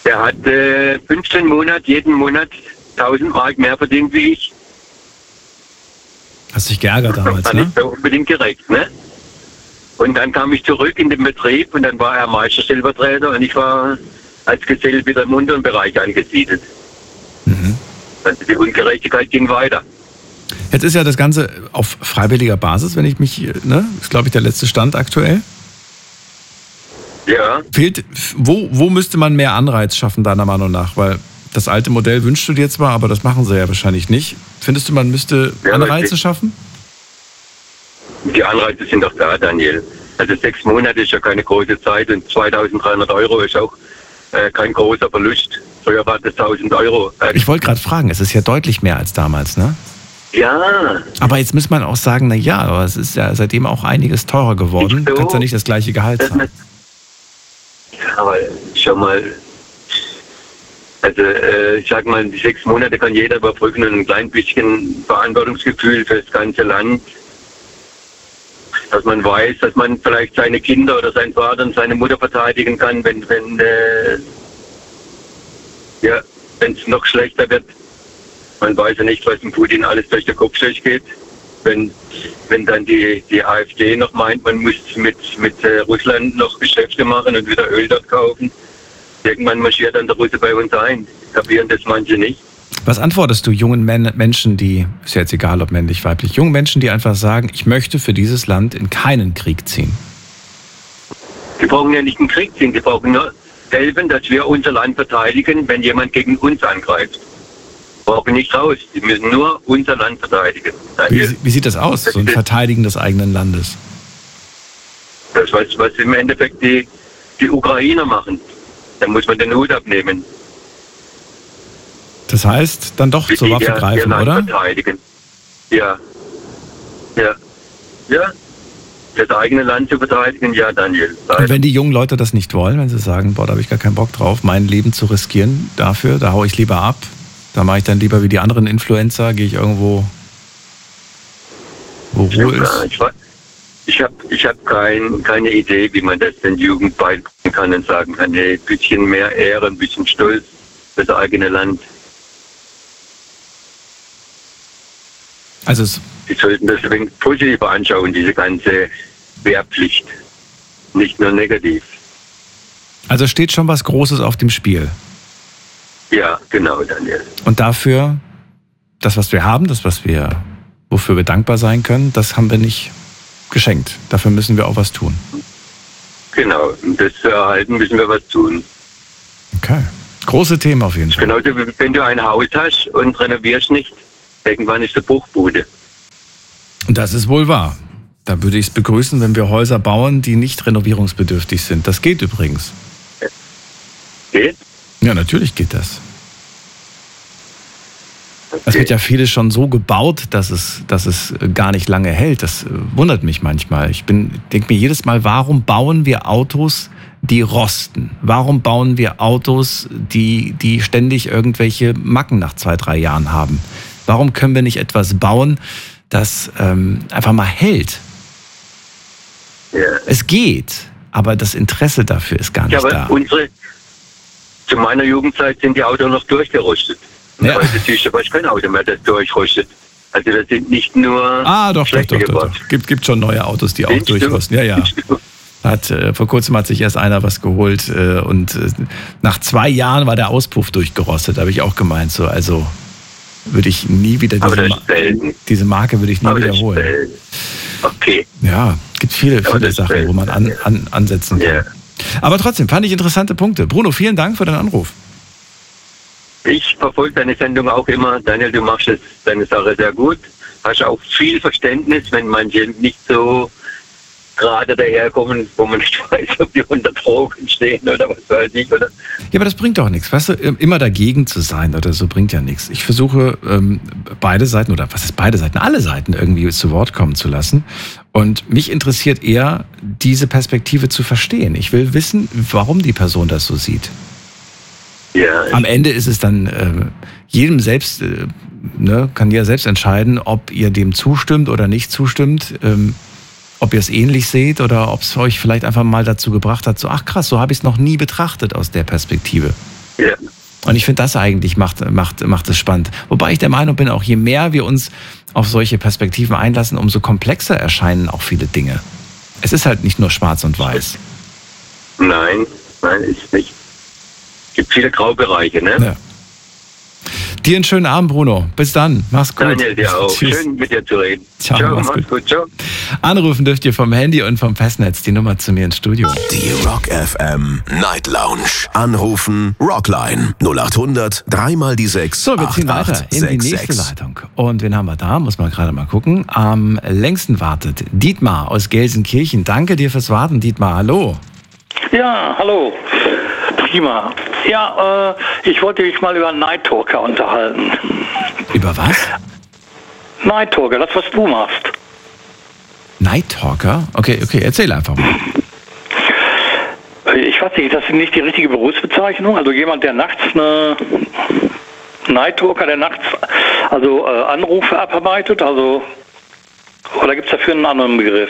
Der hat 15 Monate, jeden Monat 1000 Mark mehr verdient wie ich. Hast dich geärgert damals, das war nicht so unbedingt gerecht, ne? Und dann kam ich zurück in den Betrieb und dann war er Meisterstellvertreter und ich war als Gesell wieder im unteren Bereich angesiedelt. Also die Ungerechtigkeit ging weiter. Jetzt ist ja das Ganze auf freiwilliger Basis, wenn ich mich, ist glaube ich der letzte Stand aktuell. Ja. Wo müsste man mehr Anreiz schaffen, deiner Meinung nach? Weil das alte Modell wünschst du dir zwar, aber das machen sie ja wahrscheinlich nicht. Findest du, man müsste Anreize schaffen? Die Anreize sind doch da, Daniel. Also 6 Monate ist ja keine große Zeit und 2.300 Euro ist auch kein großer Verlust. Früher war das 1.000 Euro. Ich wollte gerade fragen, es ist ja deutlich mehr als damals, ne? Ja. Aber jetzt muss man auch sagen, aber es ist ja seitdem auch einiges teurer geworden. Du kannst ja nicht das gleiche Gehalt zahlen. Ja, aber schau mal, also ich sag mal, die 6 Monate kann jeder überbrücken und ein klein bisschen Verantwortungsgefühl für das ganze Land. Dass man weiß, dass man vielleicht seine Kinder oder seinen Vater und seine Mutter verteidigen kann, wenn es noch schlechter wird. Man weiß ja nicht, was dem Putin alles durch den Kopf durchgeht. Wenn dann die AfD noch meint, man muss mit Russland noch Geschäfte machen und wieder Öl dort kaufen. Irgendwann marschiert dann der Russe bei uns ein. Kapieren das manche nicht. Was antwortest du jungen Menschen, die, ist ja jetzt egal ob männlich, weiblich, jungen Menschen, die einfach sagen, ich möchte für dieses Land in keinen Krieg ziehen? Die brauchen ja nicht einen Krieg ziehen, die brauchen nur helfen, dass wir unser Land verteidigen, wenn jemand gegen uns angreift. Brauchen nicht raus, die müssen nur unser Land verteidigen. Wie sieht das aus, so ein Verteidigen des eigenen Landes? Das, was im Endeffekt die Ukrainer machen. Da muss man den Hut abnehmen. Das heißt, dann doch zur Waffe greifen, oder? Verteidigen. Ja. Das eigene Land zu verteidigen, ja, Daniel. Und wenn die jungen Leute das nicht wollen, wenn sie sagen, da habe ich gar keinen Bock drauf, mein Leben zu riskieren dafür, da haue ich lieber ab, da mache ich dann lieber wie die anderen Influencer, gehe ich irgendwo, wo Ruhe ist. Ich hab keine Idee, wie man das den Jugend beibringen kann und sagen kann, hey, ein bisschen mehr Ehre, ein bisschen Stolz für das eigene Land. Also die sollten das ein wenig positiver anschauen, diese ganze Wehrpflicht. Nicht nur negativ. Also steht schon was Großes auf dem Spiel. Ja, genau, Daniel. Und dafür, das, was wir haben, wofür wir dankbar sein können, das haben wir nicht geschenkt. Dafür müssen wir auch was tun. Genau, um das zu erhalten, müssen wir was tun. Okay. Große Themen auf jeden Fall. Genauso wie wenn du ein Haus hast und renovierst nicht, irgendwann ist die Bruchbude. Das ist wohl wahr. Da würde ich es begrüßen, wenn wir Häuser bauen, die nicht renovierungsbedürftig sind. Das geht übrigens. Geht? Ja, natürlich geht das. Es wird ja vieles schon so gebaut, dass es gar nicht lange hält. Das wundert mich manchmal. Ich denke mir jedes Mal, warum bauen wir Autos, die rosten? Warum bauen wir Autos, die ständig irgendwelche Macken nach 2-3 Jahren haben? Warum können wir nicht etwas bauen, das einfach mal hält? Ja. Es geht, aber das Interesse dafür ist gar nicht da. Zu meiner Jugendzeit sind die Autos noch durchgerostet. Ja. Heute siehst du kein Auto mehr, das durchrostet. Also das sind nicht nur Doch. Gibt schon neue Autos, die auch durchrosten. Ja. Vor kurzem hat sich erst einer was geholt und nach 2 Jahren war der Auspuff durchgerostet. Da habe ich auch gemeint, so, also würde ich nie wieder diese Marke würde ich nie wiederholen. Okay. Ja, gibt viele Sachen, wo man ansetzen kann. Yeah. Aber trotzdem fand ich interessante Punkte. Bruno, vielen Dank für deinen Anruf. Ich verfolge deine Sendung auch immer. Daniel, du machst deine Sache sehr gut. Hast auch viel Verständnis, wenn manche nicht so gerade daherkommen, wo man nicht weiß, ob die unter Drogen stehen oder was weiß ich. Oder? Ja, aber das bringt doch nichts. Weißt du, immer dagegen zu sein oder so bringt ja nichts. Ich versuche beide Seiten, oder was ist beide Seiten? Alle Seiten irgendwie zu Wort kommen zu lassen. Und mich interessiert eher, diese Perspektive zu verstehen. Ich will wissen, warum die Person das so sieht. Ja. Am Ende ist es dann jedem selbst, kann jeder selbst entscheiden, ob ihr dem zustimmt oder nicht zustimmt. Ob ihr es ähnlich seht oder ob es euch vielleicht einfach mal dazu gebracht hat, so, ach krass, so habe ich es noch nie betrachtet aus der Perspektive. Ja. Und ich finde, das eigentlich macht es spannend. Wobei ich der Meinung bin, auch je mehr wir uns auf solche Perspektiven einlassen, umso komplexer erscheinen auch viele Dinge. Es ist halt nicht nur schwarz und weiß. Nein, ist nicht. Es gibt viele Graubereiche, ne? Ja. Dir einen schönen Abend, Bruno. Bis dann. Mach's gut. Daniel, dir auch. Tschüss. Schön mit dir zu reden. Ciao, mach's gut. Ciao. Anrufen dürft ihr vom Handy und vom Festnetz. Die Nummer zu mir ins Studio. Die Rock FM Night Lounge. Anrufen Rockline 0800 3 die 6. So, wir ziehen weiter in die nächste Leitung. Und wen haben wir da? Muss man gerade mal gucken. Am längsten wartet Dietmar aus Gelsenkirchen. Danke dir fürs Warten, Dietmar. Hallo. Ja, hallo. Prima. Ja, ich wollte mich mal über Night Talker unterhalten. Über was? Night Talker, das, was du machst. Night Talker? Okay, erzähl einfach mal. Ich weiß nicht, das ist nicht die richtige Berufsbezeichnung. Also jemand, der nachts Night Talker, der nachts Anrufe abarbeitet, also oder gibt es dafür einen anderen Begriff?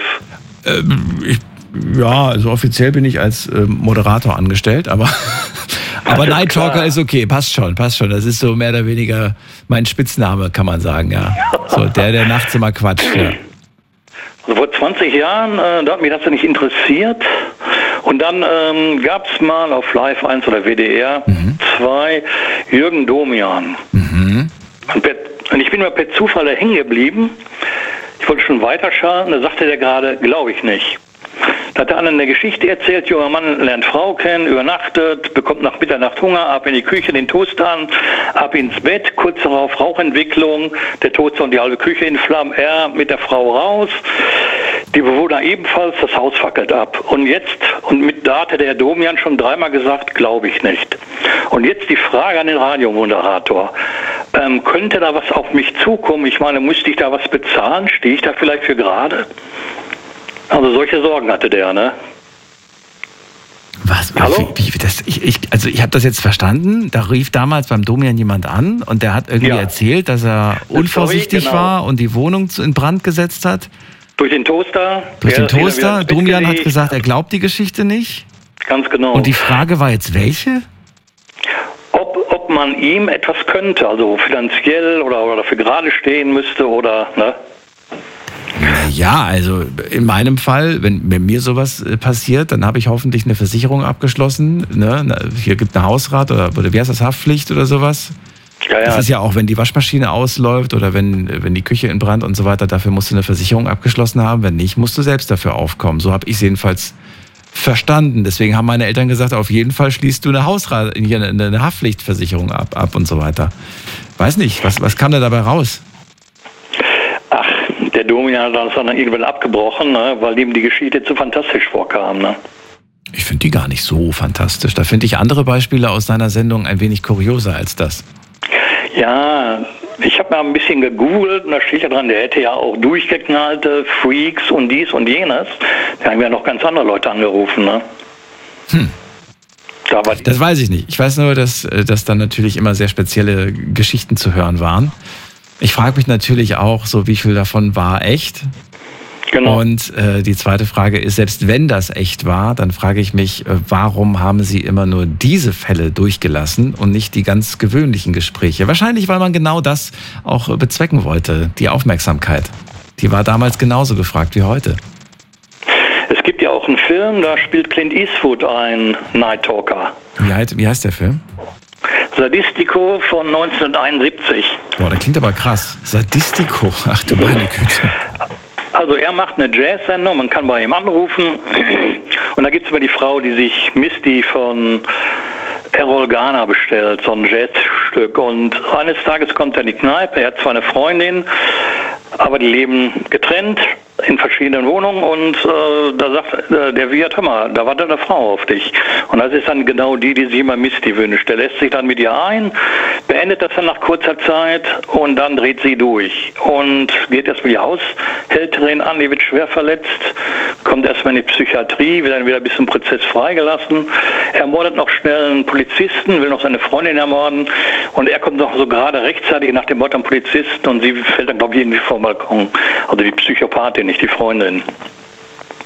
Ja, also offiziell bin ich als Moderator angestellt, aber Night Talker ist okay, passt schon. Das ist so mehr oder weniger mein Spitzname, kann man sagen, ja. So, der nachts immer quatscht, ja. Also vor 20 Jahren, da hat mich das ja nicht interessiert. Und dann gab es mal auf Live 1 oder WDR 2 Jürgen Domian. Und ich bin mal per Zufall da hängen geblieben. Ich wollte schon weiterschalten, da sagte der gerade, glaube ich nicht. Da hat er eine Geschichte erzählt, junger Mann lernt Frau kennen, übernachtet, bekommt nach Mitternacht Hunger, ab in die Küche, den Toaster an, ab ins Bett, kurz darauf Rauchentwicklung, der Toaster und die halbe Küche in Flammen, er mit der Frau raus, die Bewohner ebenfalls, das Haus fackelt ab. Da hatte der Domian schon 3-mal gesagt, glaube ich nicht. Und jetzt die Frage an den Radiomoderator. Könnte da was auf mich zukommen? Ich meine, müsste ich da was bezahlen? Stehe ich da vielleicht für gerade? Also solche Sorgen hatte der, ne? Was? Hallo? Ich habe das jetzt verstanden. Da rief damals beim Domian jemand an und der hat irgendwie erzählt, dass er unvorsichtig war und die Wohnung in Brand gesetzt hat. Durch den Toaster. Domian hat gesagt, er glaubt die Geschichte nicht. Ganz genau. Und die Frage war jetzt welche? Ob man ihm etwas könnte, also finanziell oder dafür gerade stehen müsste oder, ne? Ja, also in meinem Fall, wenn mir sowas passiert, dann habe ich hoffentlich eine Versicherung abgeschlossen. Ne? Hier gibt eine Hausrat oder wie heißt das, Haftpflicht oder sowas. Ja. Das ist ja auch, wenn die Waschmaschine ausläuft oder wenn die Küche in Brand und so weiter, dafür musst du eine Versicherung abgeschlossen haben. Wenn nicht, musst du selbst dafür aufkommen. So habe ich es jedenfalls verstanden. Deswegen haben meine Eltern gesagt, auf jeden Fall schließt du eine Haftpflichtversicherung ab und so weiter. Weiß nicht, was kam da dabei raus? Der Domian hat das dann irgendwann abgebrochen, ne, weil ihm die Geschichte zu fantastisch vorkam. Ne? Ich finde die gar nicht so fantastisch. Da finde ich andere Beispiele aus deiner Sendung ein wenig kurioser als das. Ja, ich habe mal ein bisschen gegoogelt und da steht ja dran, der hätte ja auch durchgeknallte Freaks und dies und jenes. Da haben ja noch ganz andere Leute angerufen. Ne? Das weiß ich nicht. Ich weiß nur, dass dann natürlich immer sehr spezielle Geschichten zu hören waren. Ich frage mich natürlich auch, so wie viel davon war echt? Genau. Und die zweite Frage ist, selbst wenn das echt war, dann frage ich mich, warum haben Sie immer nur diese Fälle durchgelassen und nicht die ganz gewöhnlichen Gespräche? Wahrscheinlich, weil man genau das auch bezwecken wollte, die Aufmerksamkeit. Die war damals genauso gefragt wie heute. Es gibt ja auch einen Film, da spielt Clint Eastwood ein Night Talker. Wie heißt der Film? Sadistico von 1971. Boah, der klingt aber krass. Sadistico, ach du meine Güte. Also er macht eine Jazz-Sendung, man kann bei ihm anrufen und da gibt es immer die Frau, die sich Misty von Errol Garner bestellt, so ein Jazzstück. Und eines Tages kommt er in die Kneipe, er hat zwar eine Freundin, aber die leben getrennt in verschiedenen Wohnungen und da sagt der Wirt, hör mal, da wartet eine Frau auf dich. Und das ist dann genau die sich immer Misty wünscht. Der lässt sich dann mit ihr ein, beendet das dann nach kurzer Zeit und dann dreht sie durch. Und geht erstmal die Haushälterin an, die wird schwer verletzt, kommt erstmal in die Psychiatrie, wird dann wieder bis zum Prozess freigelassen, ermordet noch schnell einen Polizisten, will noch seine Freundin ermorden und er kommt noch so gerade rechtzeitig nach dem Mord am Polizisten und sie fällt dann, glaube ich, irgendwie vom Balkon. Also die Psychopathin, nicht die Freundin.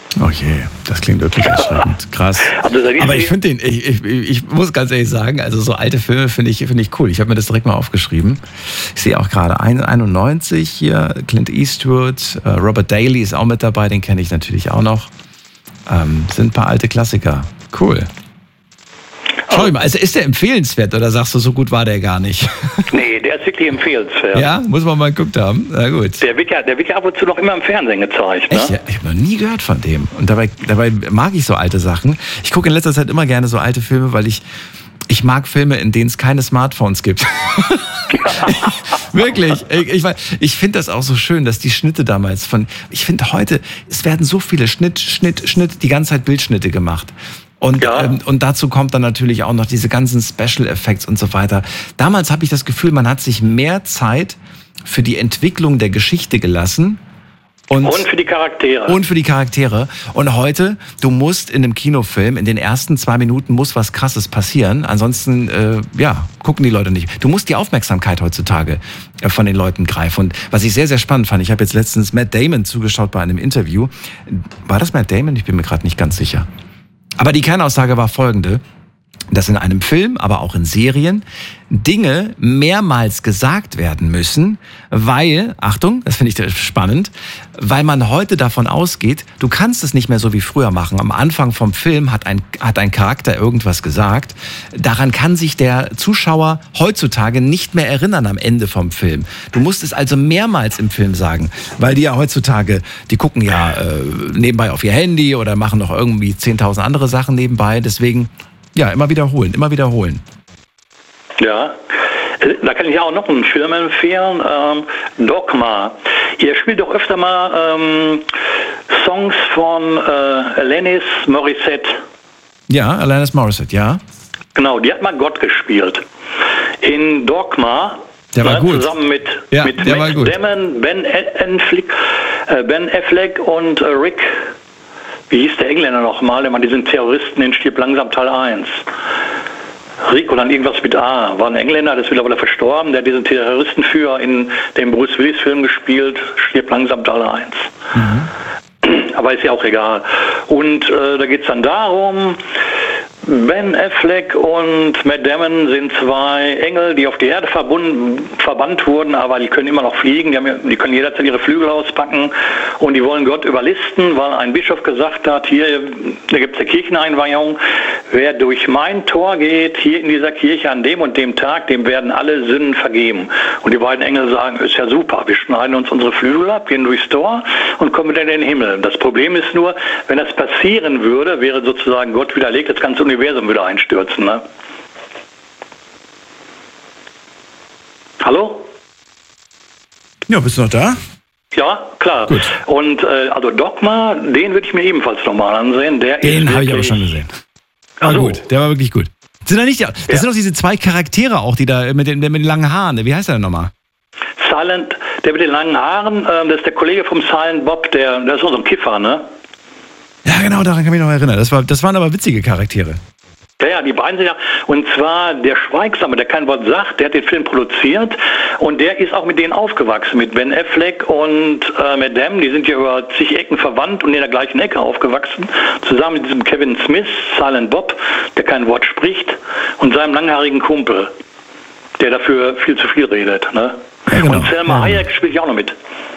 Okay, das klingt wirklich erschreckend. Krass. Aber ich finde ich muss ganz ehrlich sagen, also so alte Filme finde ich cool. Ich habe mir das direkt mal aufgeschrieben. Ich sehe auch gerade 91 hier, Clint Eastwood, Robert Daly ist auch mit dabei, den kenne ich natürlich auch noch. Sind ein paar alte Klassiker. Cool. Schau mal, also ist der empfehlenswert oder sagst du, so gut war der gar nicht? Nee, der ist wirklich empfehlenswert. Ja, muss man mal geguckt haben. Na gut. Der wird ja ab und zu noch immer im Fernsehen gezeigt. Ne? Echt? Ja, ich habe noch nie gehört von dem. Und dabei mag ich so alte Sachen. Ich gucke in letzter Zeit immer gerne so alte Filme, weil ich mag Filme, in denen es keine Smartphones gibt. Wirklich. Ich finde das auch so schön, dass die Schnitte damals ich finde heute, es werden so viele Schnitt, die ganze Zeit Bildschnitte gemacht. Und dazu kommt dann natürlich auch noch diese ganzen Special Effects und so weiter. Damals habe ich das Gefühl, man hat sich mehr Zeit für die Entwicklung der Geschichte gelassen. Und für die Charaktere. Und heute, du musst in einem Kinofilm, in den ersten 2 Minuten muss was Krasses passieren. Ansonsten, gucken die Leute nicht. Du musst die Aufmerksamkeit heutzutage von den Leuten greifen. Und was ich sehr, sehr spannend fand, ich habe jetzt letztens Matt Damon zugeschaut bei einem Interview. War das Matt Damon? Ich bin mir gerade nicht ganz sicher. Aber die Kernaussage war folgende, dass in einem Film, aber auch in Serien, Dinge mehrmals gesagt werden müssen, weil, Achtung, das finde ich spannend, weil man heute davon ausgeht, du kannst es nicht mehr so wie früher machen. Am Anfang vom Film hat ein Charakter irgendwas gesagt. Daran kann sich der Zuschauer heutzutage nicht mehr erinnern am Ende vom Film. Du musst es also mehrmals im Film sagen, weil die ja heutzutage, die gucken ja nebenbei auf ihr Handy oder machen noch irgendwie 10.000 andere Sachen nebenbei. Deswegen, ja, immer wiederholen. Ja, da kann ich auch noch einen Film empfehlen, Dogma. Ihr spielt doch öfter mal Songs von Alanis Morissette. Ja, Alanis Morissette, ja. Genau, die hat mal Gott gespielt. In Dogma. Der war gut. Zusammen mit Matt Damon, Ben Affleck und Rick. Wie hieß der Engländer nochmal? Die sind Terroristen in Stirb langsam Teil 1. Rick oder irgendwas mit A. War ein Engländer, der ist mittlerweile verstorben. Der hat diesen Terroristenführer in dem Bruce Willis Film gespielt. Stirb langsam Teil 1. Mhm. Aber ist ja auch egal. Und da geht es dann darum, Ben Affleck und Matt Damon sind 2 Engel, die auf die Erde verbannt wurden, aber die können immer noch fliegen, die können jederzeit ihre Flügel auspacken und die wollen Gott überlisten, weil ein Bischof gesagt hat, hier, da gibt es eine Kircheneinweihung, wer durch mein Tor geht, hier in dieser Kirche an dem und dem Tag, dem werden alle Sünden vergeben. Und die beiden Engel sagen, ist ja super, wir schneiden uns unsere Flügel ab, gehen durchs Tor und kommen wieder in den Himmel. Das Problem ist nur, wenn das passieren würde, wäre sozusagen Gott widerlegt, das ganze Universum wieder einstürzen, ne? Hallo? Ja, bist du noch da? Ja, klar. Gut. Und also Dogma, den würde ich mir ebenfalls nochmal ansehen. Den habe ich aber schon gesehen. Ah, so. Gut, der war wirklich gut. Sind da nicht, das sind doch diese 2 Charaktere auch, die da mit den langen Haaren. Wie heißt der denn nochmal? Silent, der mit den langen Haaren, das ist der Kollege vom Silent Bob, der ist so ein Kiffer, ne? Ja, genau, daran kann ich mich noch erinnern. Das waren aber witzige Charaktere. Ja, die beiden sind ja, und zwar der Schweigsame, der kein Wort sagt, der hat den Film produziert und der ist auch mit denen aufgewachsen, mit Ben Affleck und Matt Damon, die sind ja über zig Ecken verwandt und in der gleichen Ecke aufgewachsen, zusammen mit diesem Kevin Smith, Silent Bob, der kein Wort spricht, und seinem langhaarigen Kumpel, der dafür viel zu viel redet, ne? Ja, genau. Und Selma Hayek spielt ja auch noch mit.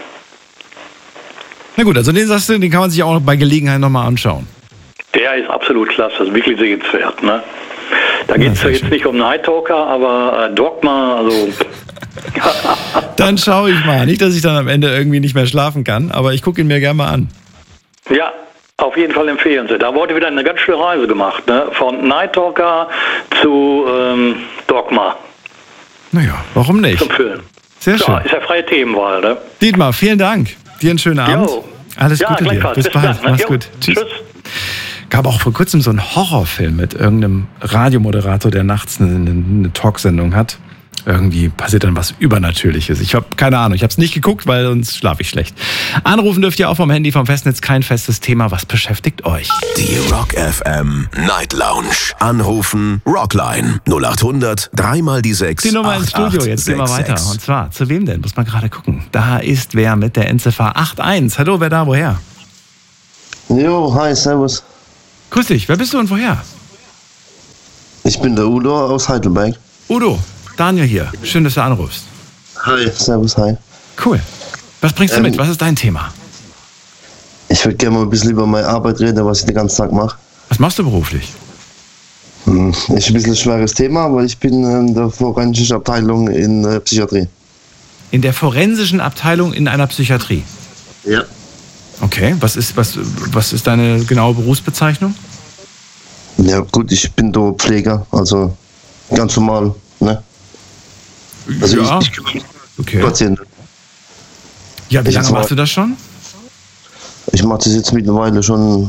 Na gut, also den sagst du, den kann man sich auch bei Gelegenheit nochmal anschauen. Der ist absolut klasse, das ist wirklich sehenswert, ne? Da geht es zwar jetzt nicht um Night Talker, aber Dogma, also... Dann schaue ich mal. Nicht, dass ich dann am Ende irgendwie nicht mehr schlafen kann, aber ich gucke ihn mir gerne mal an. Ja, auf jeden Fall empfehlenswert. Da wurde wieder eine ganz schöne Reise gemacht, ne? Von Night Talker zu Dogma. Naja, warum nicht? Zum Film. Sehr schön. Ist ja freie Themenwahl, ne? Dietmar, vielen Dank. Dir einen schönen Abend. Jo. Alles Gute dir. Bis bald. Dann, ne? Mach's gut. Tschüss. Gab auch vor kurzem so einen Horrorfilm mit irgendeinem Radiomoderator, der nachts eine Talksendung hat. Irgendwie passiert dann was Übernatürliches. Ich habe keine Ahnung, ich habe es nicht geguckt, weil sonst schlafe ich schlecht. Anrufen dürft ihr auch vom Handy, vom Festnetz, kein festes Thema. Was beschäftigt euch? Die Rock FM Night Lounge. Anrufen Rockline 0800 3x6. Die Nummer ins Studio, jetzt gehen wir weiter. Und zwar, zu wem denn? Muss man gerade gucken. Da ist wer mit der Endziffer 81. Hallo, wer da, woher? Jo, hi, servus. Grüß dich, wer bist du und woher? Ich bin der Udo aus Heidelberg. Udo, Daniel hier. Schön, dass du anrufst. Hi, servus, hi. Cool. Was bringst du mit? Was ist dein Thema? Ich würde gerne mal ein bisschen über meine Arbeit reden, was ich den ganzen Tag mache. Was machst du beruflich? Ist ein bisschen ein schweres Thema, aber ich bin in der forensischen Abteilung in der Psychiatrie. In der forensischen Abteilung in einer Psychiatrie? Ja. Okay, was ist deine genaue Berufsbezeichnung? Ja gut, ich bin da Pfleger, also ganz normal, ne? Also ja, ich kümmere mich um okay. Patienten. Ja, wie lange machst du das schon? Ich mache das jetzt mittlerweile schon,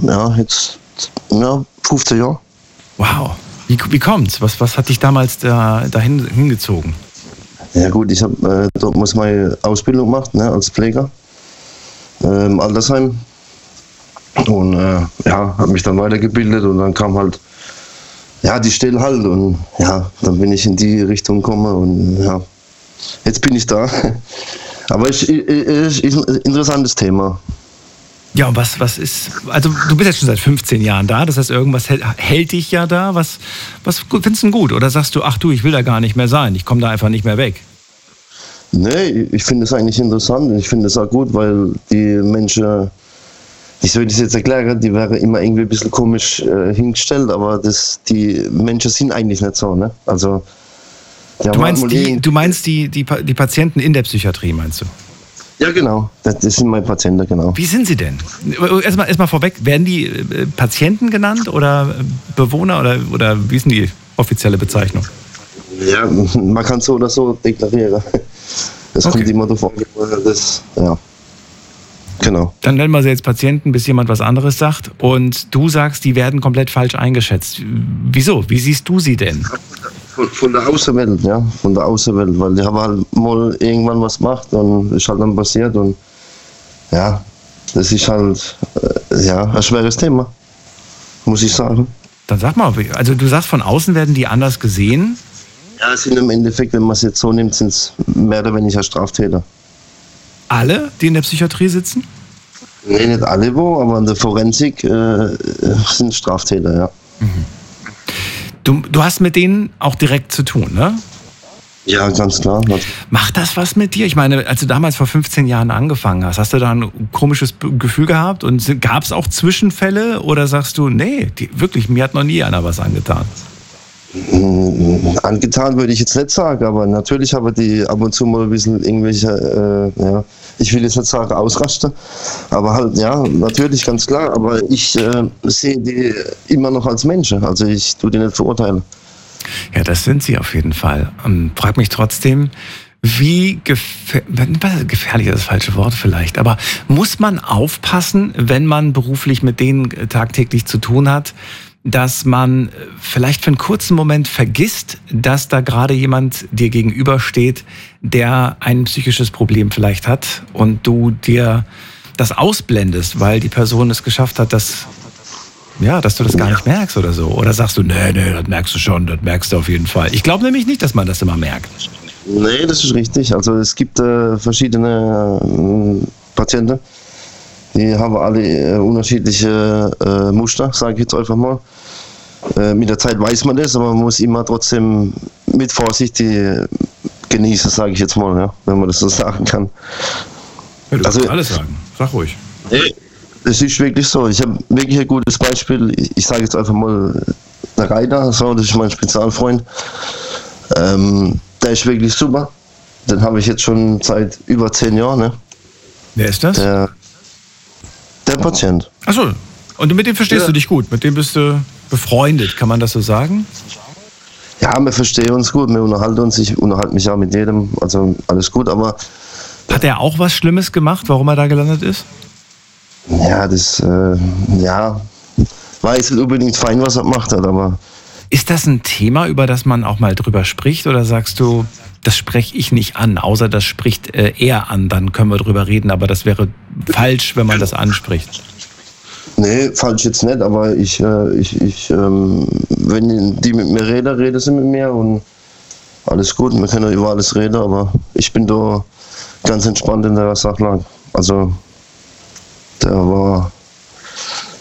15 Jahre. Wow. Wie kommt's? Was hat dich damals dahin hingezogen? Ja gut, ich habe dort muss meine Ausbildung gemacht, ne, als Pfleger im Altersheim und habe mich dann weitergebildet und dann kam halt die Stelle halt und dann bin ich in die Richtung gekommen und jetzt bin ich da. Aber ist ein interessantes Thema. Ja, und was ist, also du bist jetzt schon seit 15 Jahren da, das heißt, irgendwas hält dich ja da, was findest du gut? Oder sagst du, ach du, ich will da gar nicht mehr sein, ich komme da einfach nicht mehr weg? Nee, ich finde es eigentlich interessant, ich finde es auch gut, weil die Menschen, wie soll ich das jetzt erklären, die wären immer irgendwie ein bisschen komisch hingestellt, aber die Menschen sind eigentlich nicht so, ne? Also, du meinst die Patienten in der Psychiatrie, meinst du? Ja, genau. Das sind meine Patienten, genau. Wie sind sie denn? Erstmal vorweg, werden die Patienten genannt oder Bewohner oder wie ist denn die offizielle Bezeichnung? Ja, man kann so oder so deklarieren. Das kommt immer davon. Genau. Dann nennen wir sie jetzt Patienten, bis jemand was anderes sagt. Und du sagst, die werden komplett falsch eingeschätzt. Wieso? Wie siehst du sie denn? Von der Außenwelt, ja. Von der Außenwelt. Weil die haben halt mal irgendwann was gemacht und ist halt dann passiert. Und das ist halt ein schweres Thema. Muss ich sagen. Dann sag mal, also du sagst, von außen werden die anders gesehen? Ja, es sind im Endeffekt, wenn man es jetzt so nimmt, sind es mehr oder weniger Straftäter. Alle, die in der Psychiatrie sitzen? Nee, nicht alle aber in der Forensik sind Straftäter, ja. Mhm. Du hast mit denen auch direkt zu tun, ne? Ja, ganz klar. Macht das was mit dir? Ich meine, als du damals vor 15 Jahren angefangen hast du da ein komisches Gefühl gehabt? Und gab es auch Zwischenfälle? Oder sagst du, nee, wirklich, mir hat noch nie einer was angetan? Angetan würde ich jetzt nicht sagen, aber natürlich haben die ab und zu mal ein bisschen irgendwelche, ich will jetzt nicht sagen ausrasten, aber halt, natürlich, ganz klar, aber ich sehe die immer noch als Menschen, also ich tue die nicht verurteilen. Ja, das sind sie auf jeden Fall. Frag mich trotzdem, wie gefährlich ist das falsche Wort vielleicht, aber muss man aufpassen, wenn man beruflich mit denen tagtäglich zu tun hat, dass man vielleicht für einen kurzen Moment vergisst, dass da gerade jemand dir gegenübersteht, der ein psychisches Problem vielleicht hat und du dir das ausblendest, weil die Person es geschafft hat, dass du das gar nicht merkst oder so. Oder sagst du, nee, das merkst du schon, das merkst du auf jeden Fall. Ich glaube nämlich nicht, dass man das immer merkt. Nee, das ist richtig. Also es gibt verschiedene Patienten, die haben alle unterschiedliche Muster, sage ich jetzt einfach mal. Mit der Zeit weiß man das, aber man muss immer trotzdem mit Vorsicht genießen, sage ich jetzt mal, wenn man das so sagen kann. Ja, du kannst alles sagen, sag ruhig. Es ist wirklich so. Ich habe wirklich ein gutes Beispiel. Ich sage jetzt einfach mal, der Reiter, das ist mein Spezialfreund. Der ist wirklich super. Den habe ich jetzt schon seit über 10 Jahren. Ne? Wer ist das? Der Patient. Achso, und mit dem verstehst du dich gut? Mit dem bist du befreundet, kann man das so sagen? Ja, wir verstehen uns gut, wir unterhalten uns. Ich unterhalte mich ja mit jedem, also alles gut, aber... Hat er auch was Schlimmes gemacht, warum er da gelandet ist? Ja, das, war jetzt nicht unbedingt fein, was er gemacht hat, aber... Ist das ein Thema, über das man auch mal drüber spricht, oder sagst du, das spreche ich nicht an, außer das spricht er an, dann können wir drüber reden, aber das wäre falsch, wenn man das anspricht? Nee, falsch jetzt nicht, aber wenn die mit mir reden sie mit mir und alles gut, wir können über alles reden, aber ich bin da ganz entspannt in der Sachlage. Also, der war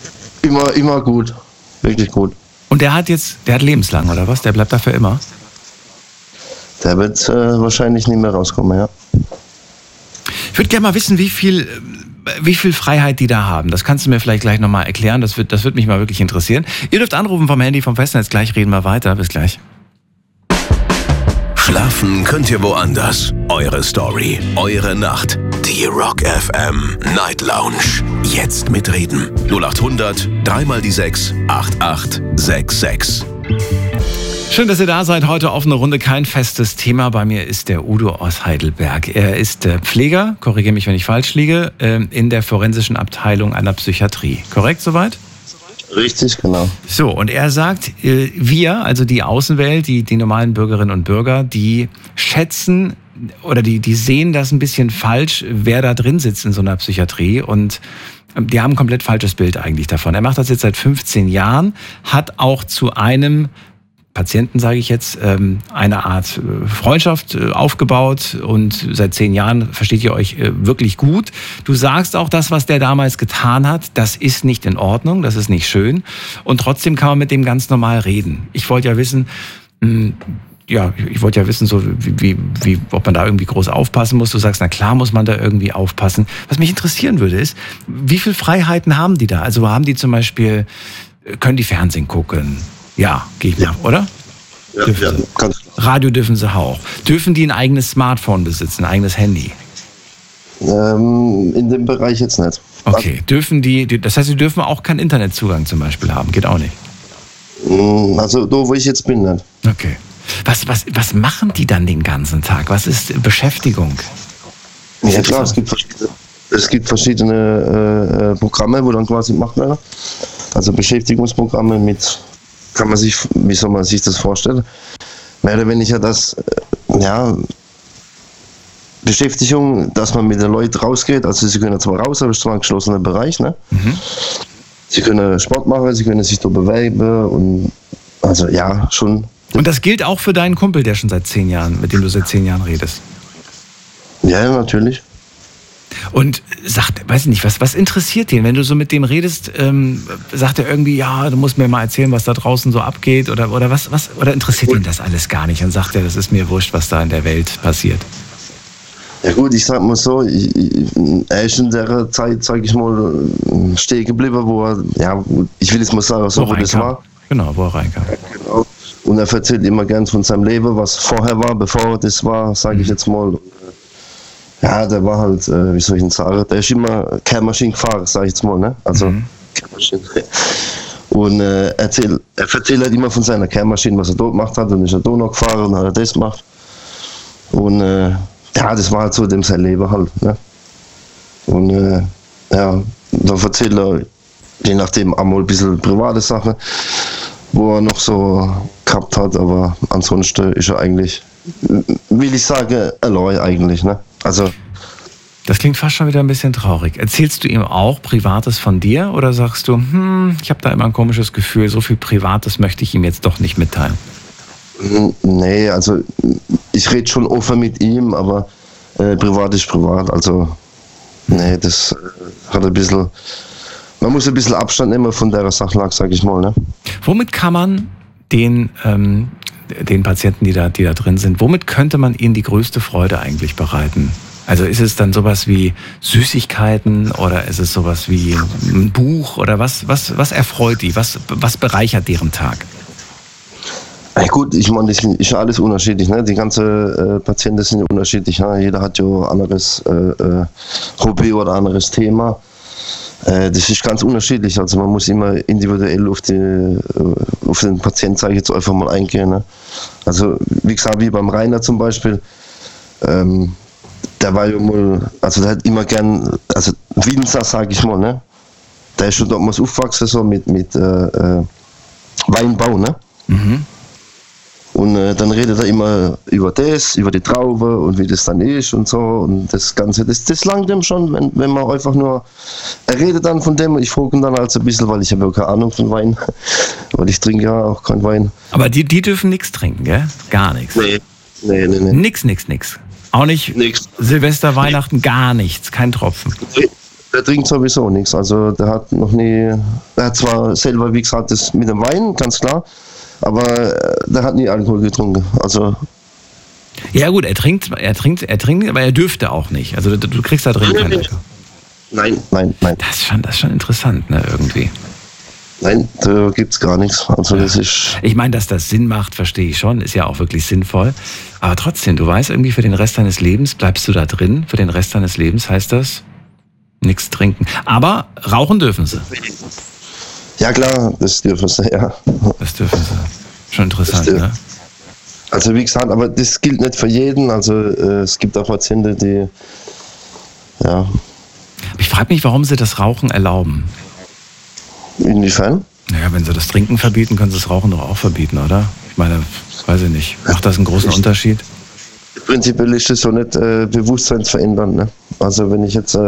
Immer gut. Wirklich gut. Und der hat lebenslang, oder was? Der bleibt da für immer? Der wird wahrscheinlich nicht mehr rauskommen, ja. Ich würde gerne mal wissen, wie viel Freiheit die da haben. Das kannst du mir vielleicht gleich nochmal erklären. Das wird mich mal wirklich interessieren. Ihr dürft anrufen vom Handy, vom Festnetz. Gleich reden wir weiter. Bis gleich. Schlafen könnt ihr woanders. Eure Story, eure Nacht. Die Rock FM Night Lounge. Jetzt mitreden. 0800 3x6 8866. Schön, dass ihr da seid. Heute auf eine Runde, kein festes Thema. Bei mir ist der Udo aus Heidelberg. Er ist Pfleger, korrigiere mich, wenn ich falsch liege, in der forensischen Abteilung einer Psychiatrie. Korrekt soweit? Richtig, genau. So, und er sagt, wir, also die Außenwelt, die normalen Bürgerinnen und Bürger, die schätzen oder die sehen das ein bisschen falsch, wer da drin sitzt in so einer Psychiatrie, und die haben ein komplett falsches Bild eigentlich davon. Er macht das jetzt seit 15 Jahren, hat auch zu einem Patienten, sage ich jetzt, eine Art Freundschaft aufgebaut, und seit 10 Jahren versteht ihr euch wirklich gut. Du sagst auch, das, was der damals getan hat, das ist nicht in Ordnung, das ist nicht schön, und trotzdem kann man mit dem ganz normal reden. Ich wollte ja wissen, so wie, ob man da irgendwie groß aufpassen muss. Du sagst, na klar muss man da irgendwie aufpassen. Was mich interessieren würde ist, wie viele Freiheiten haben die da? Also haben die zum Beispiel, können die Fernsehen gucken? Ja, gehe ich mal, oder? Ja, ganz klar. Radio dürfen sie auch. Dürfen die ein eigenes Smartphone besitzen, ein eigenes Handy? In dem Bereich jetzt nicht. Okay, das heißt, sie dürfen auch keinen Internetzugang zum Beispiel haben, geht auch nicht? Also da, wo ich jetzt bin, nicht. Okay. Was machen die dann den ganzen Tag? Was ist Beschäftigung? Ja klar, es gibt verschiedene Programme, wo dann quasi gemacht werden. Also Beschäftigungsprogramme mit, wie soll man sich das vorstellen? Mehr oder weniger das, Beschäftigung, dass man mit den Leuten rausgeht. Also sie können zwar raus, aber es ist zwar ein geschlossener Bereich, ne? Mhm. Sie können Sport machen, sie können sich da bewegen, und also ja, schon. Und das gilt auch für deinen Kumpel, der schon seit 10 Jahren, mit dem du seit 10 Jahren redest? Ja, natürlich. Und sagt, weiß ich nicht, was interessiert den, wenn du so mit dem redest, sagt er irgendwie, ja, du musst mir mal erzählen, was da draußen so abgeht, oder interessiert ihn das alles gar nicht, und sagt er, das ist mir wurscht, was da in der Welt passiert? Ja gut, ich sag mal so, er ist in der Zeit, sag ich mal, stehen geblieben, wo er, ich will jetzt mal sagen, so wo das war. Genau, wo er reinkam. Ja, genau. Und er erzählt immer gern von seinem Leben, was vorher war, bevor das war, sage ich jetzt mal. Ja, der war halt, wie soll ich denn sagen, der ist immer Kehrmaschinen gefahren, sag ich jetzt mal, ne? Also, Kehrmaschinen. Und er erzählt halt immer von seiner Kehrmaschine, was er dort gemacht hat, und ist er da noch gefahren und hat er das gemacht. Und das war halt so dem sein Leben halt, ne? Und da erzählt er, je nachdem, einmal ein bisschen private Sachen, wo er noch so gehabt hat, aber ansonsten ist er eigentlich, will ich sagen, allein eigentlich, ne? Also. Das klingt fast schon wieder ein bisschen traurig. Erzählst du ihm auch Privates von dir, oder sagst du, ich habe da immer ein komisches Gefühl, so viel Privates möchte ich ihm jetzt doch nicht mitteilen? Nee, also ich rede schon offen mit ihm, aber privat ist privat, also nee, das hat ein bisschen, man muss ein bisschen Abstand nehmen von der Sachlage, sag ich mal, ne? Womit kann man den Patienten, die da drin sind, womit könnte man ihnen die größte Freude eigentlich bereiten? Also ist es dann sowas wie Süßigkeiten, oder ist es sowas wie ein Buch, oder was erfreut die? Was bereichert deren Tag? Ja gut, ich meine, das ist ja alles unterschiedlich, ne? Die ganzen Patienten sind ja unterschiedlich, ne? Jeder hat ja ein anderes Hobby oder anderes Thema. Das ist ganz unterschiedlich, also man muss immer individuell auf den Patienten, sage ich jetzt einfach mal, eingehen, ne? Also wie gesagt, wie beim Rainer zum Beispiel, der war ja mal, also der hat immer gern, also Winzer, sage ich mal, ne? Der ist schon damals aufgewachsen, so mit Weinbau, ne? Mhm. Und dann redet er immer über die Traube und wie das dann ist und so. Und das Ganze, das langt ihm schon, wenn man einfach nur, er redet dann von dem, ich frage ihn dann also ein bisschen, weil ich habe ja keine Ahnung von Wein, weil ich trinke ja auch keinen Wein. Aber die dürfen nichts trinken, gell? Gar nichts. Nee. Nix. Auch nicht nix. Silvester, Weihnachten, gar nichts, kein Tropfen. Der trinkt sowieso nichts. Also der hat noch nie, er hat zwar selber, wie gesagt, das mit dem Wein, ganz klar, aber der hat nie Alkohol getrunken. Also ja gut, er trinkt, aber er dürfte auch nicht. Also du kriegst da drin keinen Alkohol. Nein. Das ist schon interessant, ne, irgendwie. Nein, da gibt's gar nichts. Also das ist. Ich meine, dass das Sinn macht, verstehe ich schon, ist ja auch wirklich sinnvoll. Aber trotzdem, du weißt irgendwie, für den Rest deines Lebens bleibst du da drin. Für den Rest deines Lebens heißt das nichts trinken. Aber rauchen dürfen sie. Ja klar, das dürfen sie, ja. Das dürfen sie. Schon interessant, ne? Also wie gesagt, aber das gilt nicht für jeden. Also es gibt auch Patienten, die, ja. Ich frage mich, warum sie das Rauchen erlauben. Inwiefern? Naja, wenn sie das Trinken verbieten, können sie das Rauchen doch auch verbieten, oder? Ich meine, weiß ich nicht. Macht das einen großen Unterschied? Prinzipiell ist es so nicht bewusstseinsverändernd. Ne? Also wenn ich jetzt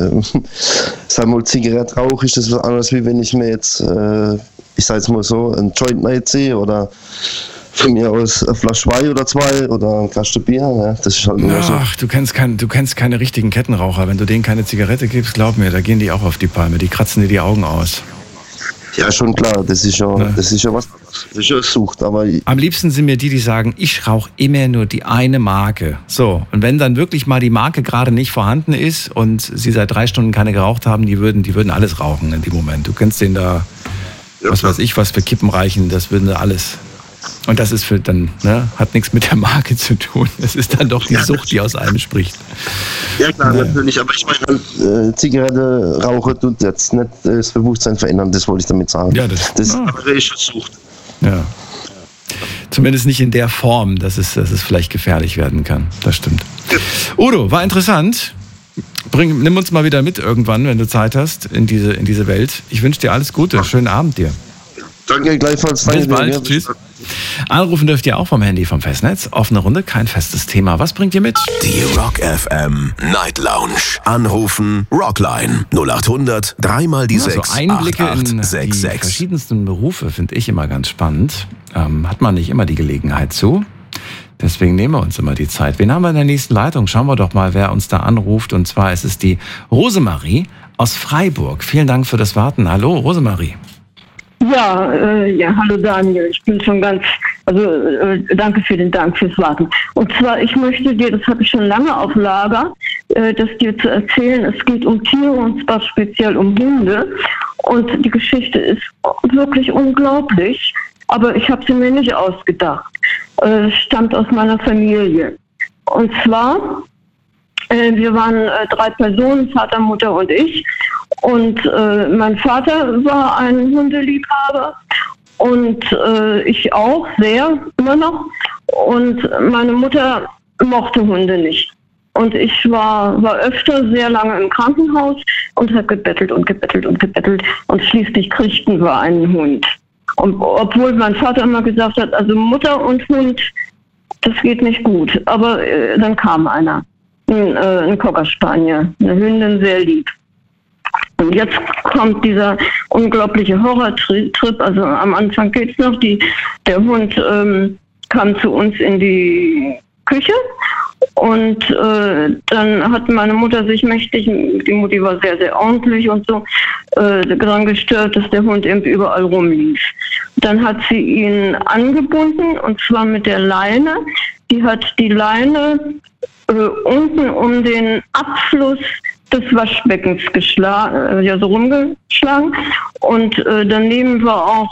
sag mal Zigarette rauche, ist das was anderes, wie wenn ich mir jetzt, ich sage jetzt mal so, ein Joint reinziehe oder von mir aus eine Flasche Wein oder 2 oder ein Kasten Bier. Ja, das ist halt immer so. Ach, du kennst keine richtigen Kettenraucher. Wenn du denen keine Zigarette gibst, glaub mir, da gehen die auch auf die Palme. Die kratzen dir die Augen aus. Ja, schon klar. Das ist ja was. Das ist ja Sucht. Aber am liebsten sind mir die sagen, ich rauche immer nur die eine Marke. So, und wenn dann wirklich mal die Marke gerade nicht vorhanden ist und sie seit 3 Stunden keine geraucht haben, die würden alles rauchen in dem Moment. Du kennst den da, was weiß ich, was für Kippen reichen, das würden sie alles. Und das ist für dann, ne, hat nichts mit der Marke zu tun. Es ist dann doch die Sucht, die aus einem spricht. Ja klar, natürlich, aber ich meine halt, Zigarette rauchen tut jetzt nicht das Bewusstsein verändern, das wollte ich damit sagen. Ja, das ist eine Sucht. Ja. Zumindest nicht in der Form, dass es vielleicht gefährlich werden kann. Das stimmt. Ja. Udo, war interessant. Nimm uns mal wieder mit irgendwann, wenn du Zeit hast, in diese Welt. Ich wünsche dir alles Gute. Schönen Abend dir. Danke, gleichfalls. Bis bald. Tschüss. Anrufen dürft ihr auch vom Handy, vom Festnetz. Offene Runde, kein festes Thema. Was bringt ihr mit? Die Rock FM Night Lounge. Anrufen, Rockline 0800 3 die 6 so Einblicke in die verschiedensten Berufe finde ich immer ganz spannend. Hat man nicht immer die Gelegenheit zu. Deswegen nehmen wir uns immer die Zeit. Wen haben wir in der nächsten Leitung? Schauen wir doch mal, wer uns da anruft. Und zwar ist es die Rosemarie aus Freiburg. Vielen Dank für das Warten. Hallo, Rosemarie. Ja, hallo Daniel. Ich bin schon danke für den Dank fürs Warten. Und zwar, ich möchte dir, das habe ich schon lange auf Lager, das dir zu erzählen. Es geht um Tiere und zwar speziell um Hunde. Und die Geschichte ist wirklich unglaublich, aber ich habe sie mir nicht ausgedacht. Stammt aus meiner Familie. Und zwar, wir waren 3 Personen, Vater, Mutter und ich. Und mein Vater war ein Hundeliebhaber und ich auch sehr, immer noch. Und meine Mutter mochte Hunde nicht. Und ich war öfter sehr lange im Krankenhaus und habe gebettelt und schließlich kriegten wir einen Hund. Und obwohl mein Vater immer gesagt hat, also Mutter und Hund, das geht nicht gut. Aber dann kam einer, ein Cocker Spaniel, eine Hündin, sehr lieb. Und jetzt kommt dieser unglaubliche Horrortrip. Also am Anfang geht's noch. Der Hund kam zu uns in die Küche und dann hat meine Mutter sich mächtig, die Mutti war sehr, sehr ordentlich und so, daran gestört, dass der Hund eben überall rumlief. Dann hat sie ihn angebunden und zwar mit der Leine. Die hat die Leine unten um den Abfluss des Waschbeckens so rumgeschlagen und daneben war auch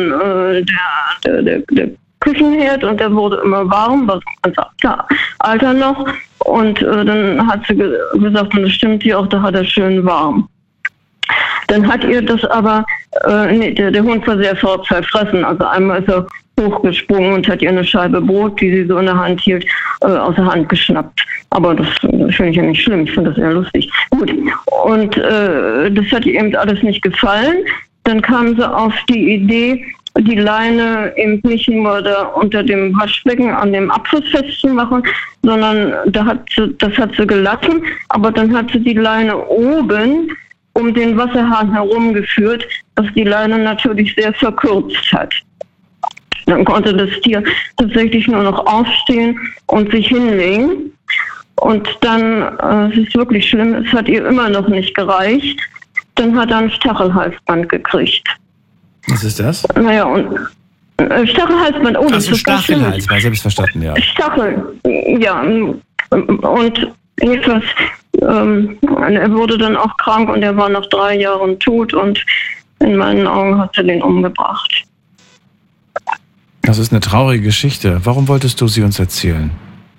der Küchenherd und der wurde immer warm, war so ganz alter noch und dann hat sie gesagt, und das stimmt hier auch, da hat er schön warm. Dann hat ihr das aber, der Hund war sehr verfressen, also einmal ist er hochgesprungen und hat ihr eine Scheibe Brot, die sie so in der Hand hielt, aus der Hand geschnappt. Aber das finde ich ja nicht schlimm, ich finde das eher lustig. Gut, und das hat ihr eben alles nicht gefallen. Dann kam sie auf die Idee, die Leine eben nicht nur da unter dem Waschbecken an dem Abfluss festzumachen, sondern das hat sie gelassen, aber dann hat sie die Leine oben um den Wasserhahn herumgeführt, was die Leine natürlich sehr verkürzt hat. Dann konnte das Tier tatsächlich nur noch aufstehen und sich hinlegen. Und dann, es ist wirklich schlimm, es hat ihr immer noch nicht gereicht. Dann hat er ein Stachelhalsband gekriegt. Was ist das? Naja, und Stachelhalsband, oh, das ist Stachelhalsband, habe ich verstanden, ja. Stachel, ja. Und jedenfalls, er wurde dann auch krank und er war nach 3 Jahren tot und in meinen Augen hat sie den umgebracht. Das ist eine traurige Geschichte. Warum wolltest du sie uns erzählen?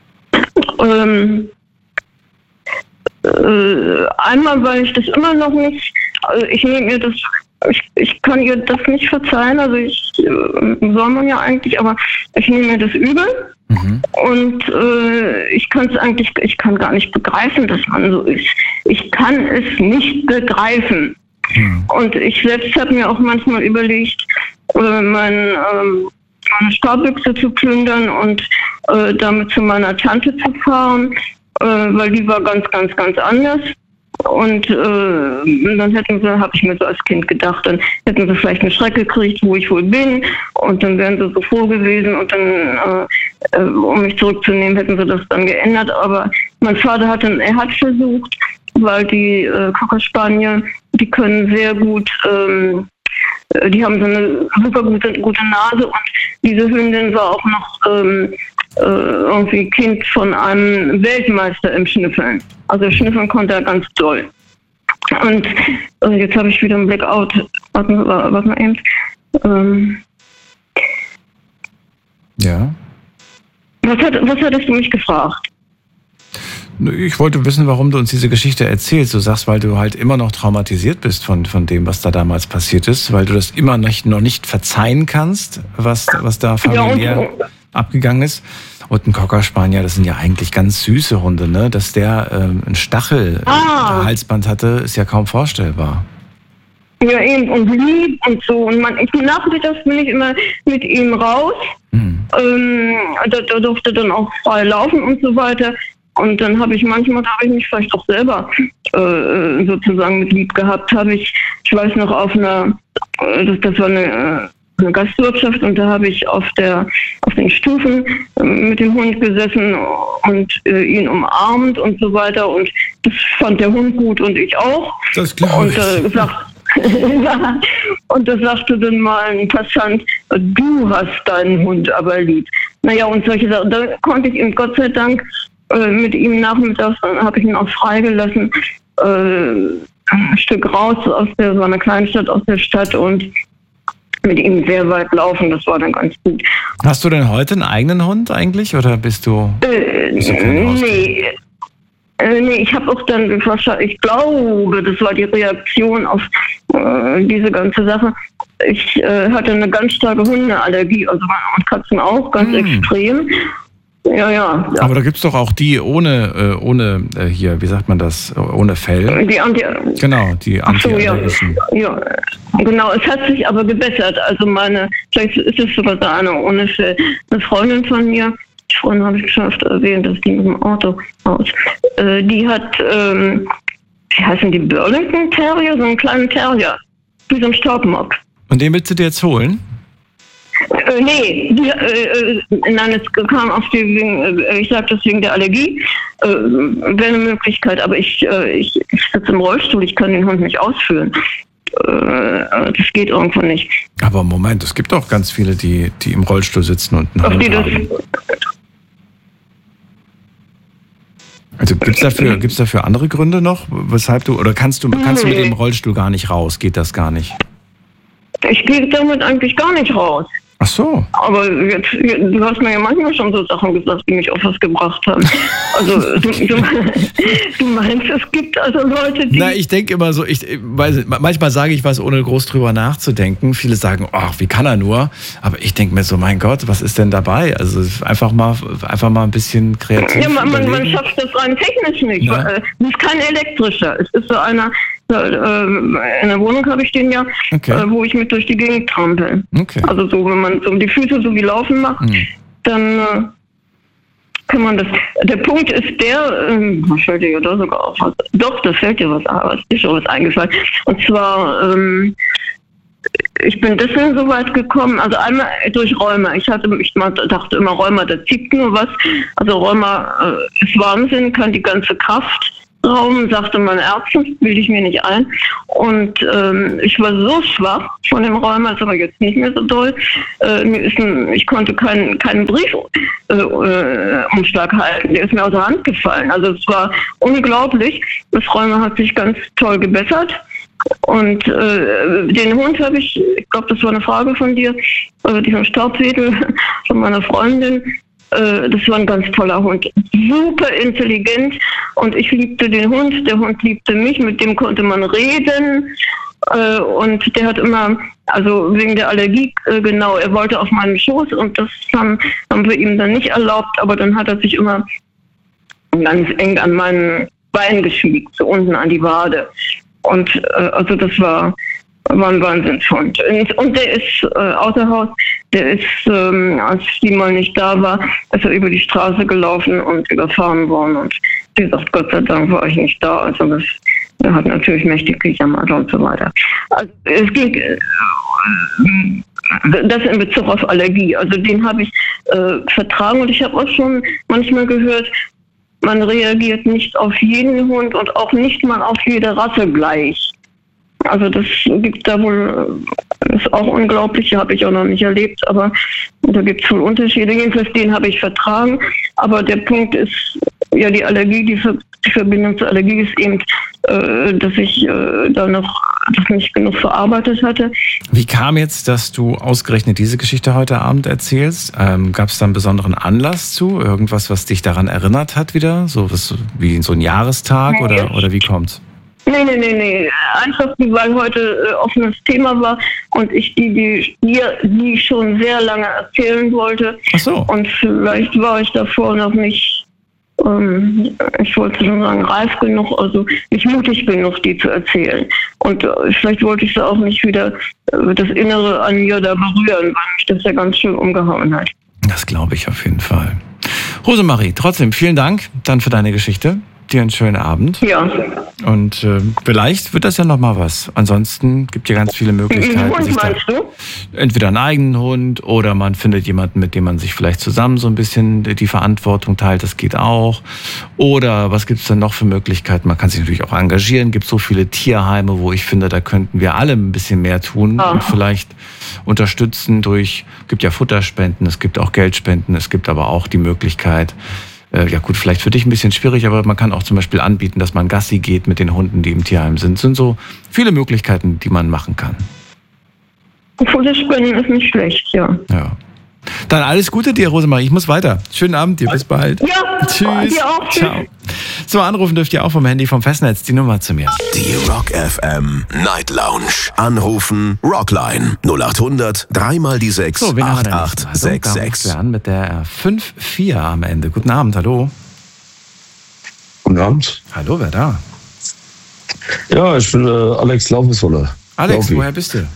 Einmal, weil ich das immer noch nicht, ich nehme mir das, ich kann ihr das nicht verzeihen, also soll man ja eigentlich, aber ich nehme mir das übel. Und ich kann gar nicht begreifen, dass man so ist. Ich kann es nicht begreifen. Und ich selbst habe mir auch manchmal überlegt, meine Sparbüchse zu plündern und damit zu meiner Tante zu fahren, weil die war ganz, ganz, ganz anders. Und dann habe ich mir so als Kind gedacht, dann hätten sie vielleicht einen Schreck gekriegt, wo ich wohl bin. Und dann wären sie so froh gewesen. Und dann, um mich zurückzunehmen, hätten sie das dann geändert. Aber mein Vater hat versucht, weil die Cocker Spaniel, die können sehr gut, die haben so eine super gute Nase. Und diese Hündin war auch noch irgendwie Kind von einem Weltmeister im Schnüffeln. Also schnüffeln konnte er ganz toll. Und jetzt habe ich wieder einen Blackout. Warte mal eben. Ja. Was hattest du mich gefragt? Ich wollte wissen, warum du uns diese Geschichte erzählst. Du sagst, weil du halt immer noch traumatisiert bist von dem, was da damals passiert ist, weil du das immer noch nicht verzeihen kannst, was da familiär abgegangen ist. Und ein Cocker Spaniel, das sind ja eigentlich ganz süße Hunde, ne? Dass der ein Stachel-Halsband hatte, ist ja kaum vorstellbar. Ja, eben, und lieb und so. Und nachmittags bin ich immer mit ihm raus. Da durfte dann auch frei laufen und so weiter. Und dann habe ich mich vielleicht auch selber sozusagen mit lieb gehabt. Ich weiß noch, das war eine Gastwirtschaft, und da habe ich auf den Stufen mit dem Hund gesessen und ihn umarmt und so weiter, und das fand der Hund gut und ich auch. Das glaube ich. Und da sagte dann mal ein Passant, du hast deinen Hund aber lieb. Naja, und solche Sachen. Da konnte ich ihm Gott sei Dank mit ihm nachmittags, dann habe ich ihn auch freigelassen, ein Stück raus so einer Kleinstadt aus der Stadt, und mit ihm sehr weit laufen, das war dann ganz gut. Hast du denn heute einen eigenen Hund eigentlich, oder bist du nee, ich habe auch dann, ich glaube, das war die Reaktion auf diese ganze Sache. Ich hatte eine ganz starke Hundeallergie, also und Katzen auch, ganz extrem. Ja. Aber da gibt's doch auch die ohne hier, wie sagt man das, ohne Fell. Die antiallergischen. Ja, genau. Es hat sich aber gebessert. Also vielleicht ist es sogar da eine ohne Fell. Eine Freundin von mir, die Freundin habe ich schon öfter erwähnt, das ging im Auto aus. Die hat, wie heißen die, Burlington Terrier, so einen kleinen Terrier, wie so ein Staubmock. Und den willst du dir jetzt holen? Nee, nein, es kam auf ich sage das wegen der Allergie, wäre eine Möglichkeit, aber ich sitze im Rollstuhl, ich kann den Hund nicht ausführen. Das geht irgendwo nicht. Aber Moment, es gibt auch ganz viele, die im Rollstuhl sitzen und einen Hund haben. Also gibt's dafür andere Gründe noch, weshalb kannst du mit dem Rollstuhl gar nicht raus? Geht das gar nicht? Ich gehe damit eigentlich gar nicht raus. Ach so. Aber du hast mir ja manchmal schon so Sachen gesagt, die mich auf was gebracht haben. Also du meinst, es gibt also Leute, die... Na, ich denke immer so, manchmal sage ich was, ohne groß drüber nachzudenken. Viele sagen, ach, wie kann er nur? Aber ich denke mir so, mein Gott, was ist denn dabei? Also einfach mal ein bisschen kreativ. Ja, man schafft das rein technisch nicht. Ja. Es ist kein elektrischer. Es ist so einer... In der Wohnung habe ich den ja, wo ich mit durch die Gegend trampel. Okay. Also so, wenn man so die Füße so wie laufen macht, dann kann man das. Der Punkt ist was fällt dir ja da sogar auf? Doch, das fällt dir was ist schon was eingefallen. Und zwar ich bin deswegen so weit gekommen, also einmal durch Rheuma. Ich dachte immer, Rheuma, da zieht nur was. Also Rheuma ist Wahnsinn, kann die ganze Kraft rauben, sagte meine Ärztin, bilde ich mir nicht ein. Und ich war so schwach von dem Rheuma, ist aber jetzt nicht mehr so doll. Ich konnte keinen Briefumschlag halten, der ist mir aus der Hand gefallen. Also es war unglaublich. Das Rheuma hat sich ganz toll gebessert. Und den Hund habe ich glaube, das war eine Frage von dir, diesen Staubwedel von meiner Freundin. Das war ein ganz toller Hund, super intelligent und ich liebte den Hund, der Hund liebte mich, mit dem konnte man reden und der hat immer, also wegen der Allergie, genau, er wollte auf meinen Schoß und das haben wir ihm dann nicht erlaubt, aber dann hat er sich immer ganz eng an meinen Bein geschmiegt, so unten an die Wade und also das war ein Wahnsinnshund. Und der ist außer Haus, der ist, als die mal nicht da war, ist er über die Straße gelaufen und überfahren worden. Und wie gesagt, Gott sei Dank war ich nicht da. Also er hat natürlich mächtig gejammert und so weiter. Also es ging das in Bezug auf Allergie. Also den habe ich vertragen und ich habe auch schon manchmal gehört, man reagiert nicht auf jeden Hund und auch nicht mal auf jede Rasse gleich. Also das gibt da wohl, ist auch unglaublich, habe ich auch noch nicht erlebt, aber da gibt es wohl Unterschiede. Jedenfalls den habe ich vertragen, aber der Punkt ist, ja die Allergie, die Verbindung zur Allergie ist eben, dass ich da noch das nicht genug verarbeitet hatte. Wie kam jetzt, dass du ausgerechnet diese Geschichte heute Abend erzählst? Gab es da einen besonderen Anlass zu? Irgendwas, was dich daran erinnert hat wieder? So was wie so ein Jahrestag oder wie kommt's? Nee. Einfach, weil heute offenes Thema war und ich die schon sehr lange erzählen wollte. Ach so. Und vielleicht war ich davor noch nicht, ich wollte schon sagen, reif genug, also nicht mutig genug, die zu erzählen. Und vielleicht wollte ich sie auch nicht wieder das Innere an mir da berühren, weil mich das ja ganz schön umgehauen hat. Das glaube ich auf jeden Fall. Rosemarie, trotzdem vielen Dank dann für deine Geschichte. Dir einen schönen Abend. Ja. Und vielleicht wird das ja nochmal was. Ansonsten gibt es ja ganz viele Möglichkeiten. Hund meinst du? Entweder einen eigenen Hund oder man findet jemanden, mit dem man sich vielleicht zusammen so ein bisschen die Verantwortung teilt. Das geht auch. Oder was gibt es denn noch für Möglichkeiten? Man kann sich natürlich auch engagieren. Es gibt so viele Tierheime, wo ich finde, da könnten wir alle ein bisschen mehr tun und vielleicht unterstützen gibt ja Futterspenden, es gibt auch Geldspenden, es gibt aber auch die Möglichkeit, ja gut, vielleicht für dich ein bisschen schwierig, aber man kann auch zum Beispiel anbieten, dass man Gassi geht mit den Hunden, die im Tierheim sind. Es sind so viele Möglichkeiten, die man machen kann. Futterspenden ist nicht schlecht, ja. Dann alles Gute dir, Rosemarie. Ich muss weiter. Schönen Abend dir. Bis bald. Ja, tschüss. Dir auch. Ciao. So, anrufen dürft ihr auch vom Handy vom Festnetz. Die Nummer zu mir. Die Rock FM Night Lounge. Anrufen Rockline 0800 3 die 6 so, 8866. Wir an mit der 5-4 am Ende. Guten Abend, hallo. Guten Abend. Hallo, wer da? Ja, ich bin Alex Laufeswolle. Alex, woher bist du?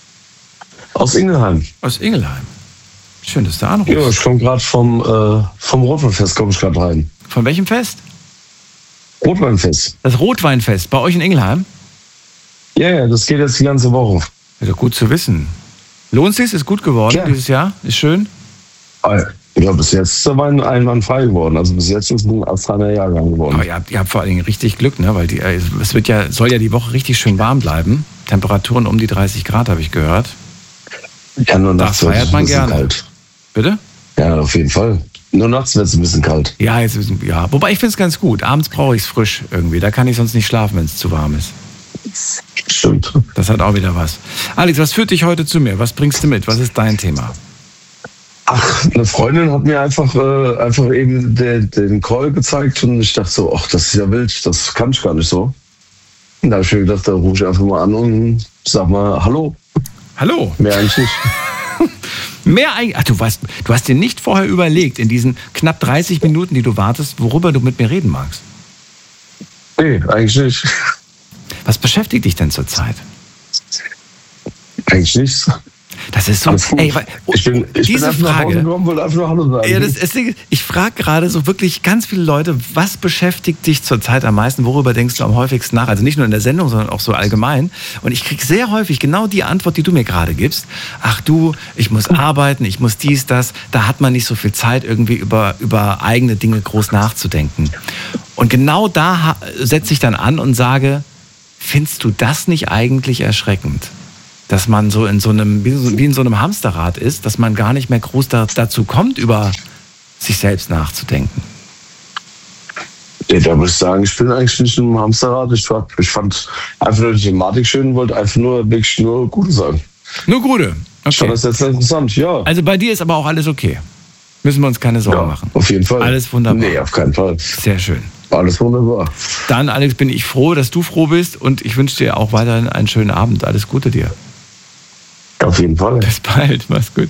Aus Ingelheim. Aus Ingelheim. Schön, dass du anrufst. Ja, ich komme gerade vom Rotweinfest, komme ich gerade rein. Von welchem Fest? Rotweinfest. Das Rotweinfest, bei euch in Ingelheim? Ja, das geht jetzt die ganze Woche. Ist doch gut zu wissen. Lohnt sich? Ist gut geworden dieses Jahr? Ist schön? Ja, bis jetzt ist der Wein einwandfrei geworden. Also bis jetzt ist ein astreiner Jahrgang geworden. Aber ihr habt vor allen Dingen richtig Glück, ne? Weil soll ja die Woche richtig schön warm bleiben. Temperaturen um die 30 Grad, habe ich gehört. Ja, nur nachts da feiert man gerne. Kalt. Bitte? Ja, auf jeden Fall. Nur nachts wird es ein bisschen kalt. Ja, wobei ich finde es ganz gut. Abends brauche ich es frisch irgendwie. Da kann ich sonst nicht schlafen, wenn es zu warm ist. Stimmt. Das hat auch wieder was. Alex, was führt dich heute zu mir? Was bringst du mit? Was ist dein Thema? Ach, eine Freundin hat mir einfach eben den Call gezeigt und ich dachte so, ach, das ist ja wild, das kann ich gar nicht so. Und da habe ich mir gedacht, da rufe ich einfach mal an und sag mal Hallo. Hallo. Mehr eigentlich nicht. Ach, du hast dir nicht vorher überlegt, in diesen knapp 30 Minuten, die du wartest, worüber du mit mir reden magst? Nee, eigentlich nicht. Was beschäftigt dich denn zurzeit? Eigentlich nichts. Das ist so. Ey, ich bin diese einfach nach Hause Frage. gekommen, wollte einfach nur Hallo sagen. Ja, ich frage gerade so wirklich ganz viele Leute, was beschäftigt dich zurzeit am meisten? Worüber denkst du am häufigsten nach? Also nicht nur in der Sendung, sondern auch so allgemein. Und ich kriege sehr häufig genau die Antwort, die du mir gerade gibst. Ach du, ich muss arbeiten, ich muss dies, das. Da hat man nicht so viel Zeit, irgendwie über eigene Dinge groß nachzudenken. Und genau da setze ich dann an und sage, findest du das nicht eigentlich erschreckend? Dass man so in so einem, wie in so einem Hamsterrad ist, dass man gar nicht mehr groß dazu kommt, über sich selbst nachzudenken. Ja, da muss ich sagen, ich bin eigentlich nicht im Hamsterrad. Ich fand einfach nur die Thematik schön und wollte einfach wirklich nur Gute sagen. Nur Gute? Okay. Ich fand das jetzt interessant, ja. Also bei dir ist aber auch alles okay. Müssen wir uns keine Sorgen machen. Auf jeden Fall. Alles wunderbar. Nee, auf keinen Fall. Sehr schön. Alles wunderbar. Dann, Alex, bin ich froh, dass du froh bist und ich wünsche dir auch weiterhin einen schönen Abend. Alles Gute dir. Auf jeden Fall. Bis bald, mach's gut.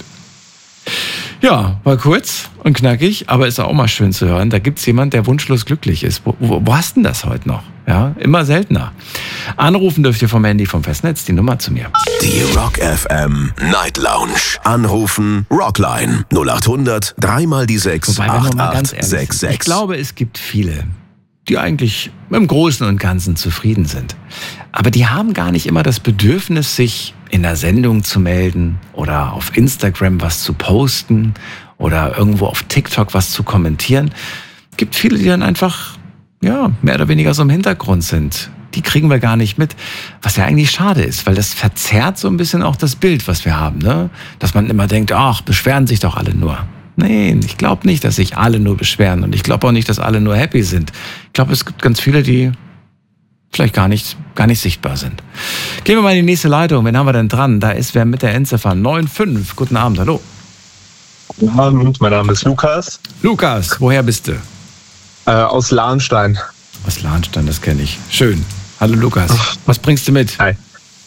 Ja, war kurz und knackig, aber ist auch mal schön zu hören. Da gibt's jemanden, der wunschlos glücklich ist. Wo hast denn das heute noch? Ja, immer seltener. Anrufen dürft ihr vom Handy vom Festnetz, die Nummer zu mir. Die Rock FM Night Lounge. Anrufen Rockline 0800 3 die 6 Wobei, wenn wir mal ganz ehrlich sind, 8866. ich glaube, es gibt viele, die eigentlich im Großen und Ganzen zufrieden sind. Aber die haben gar nicht immer das Bedürfnis, sich in der Sendung zu melden oder auf Instagram was zu posten oder irgendwo auf TikTok was zu kommentieren. Es gibt viele, die dann einfach, ja, mehr oder weniger so im Hintergrund sind. Die kriegen wir gar nicht mit, was ja eigentlich schade ist, weil das verzerrt so ein bisschen auch das Bild, was wir haben, ne? Dass man immer denkt, ach, beschweren sich doch alle nur. Nee, ich glaube nicht, dass sich alle nur beschweren und ich glaube auch nicht, dass alle nur happy sind. Ich glaube, es gibt ganz viele, die vielleicht gar nicht sichtbar sind. Gehen wir mal in die nächste Leitung. Wen haben wir denn dran? Da ist wer mit der Endziffer 95. Guten Abend, hallo. Guten Abend, mein Name ist Lukas. Lukas, woher bist du? Aus Lahnstein. Aus Lahnstein, das kenne ich. Schön. Hallo Lukas, was bringst du mit? Hi.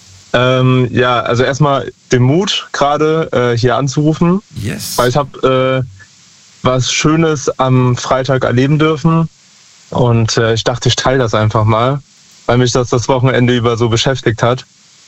Ja, also erstmal den Mut, gerade hier anzurufen. Yes. Weil ich habe was Schönes am Freitag erleben dürfen. Und ich dachte, ich teile das einfach mal, weil mich das Wochenende über so beschäftigt hat.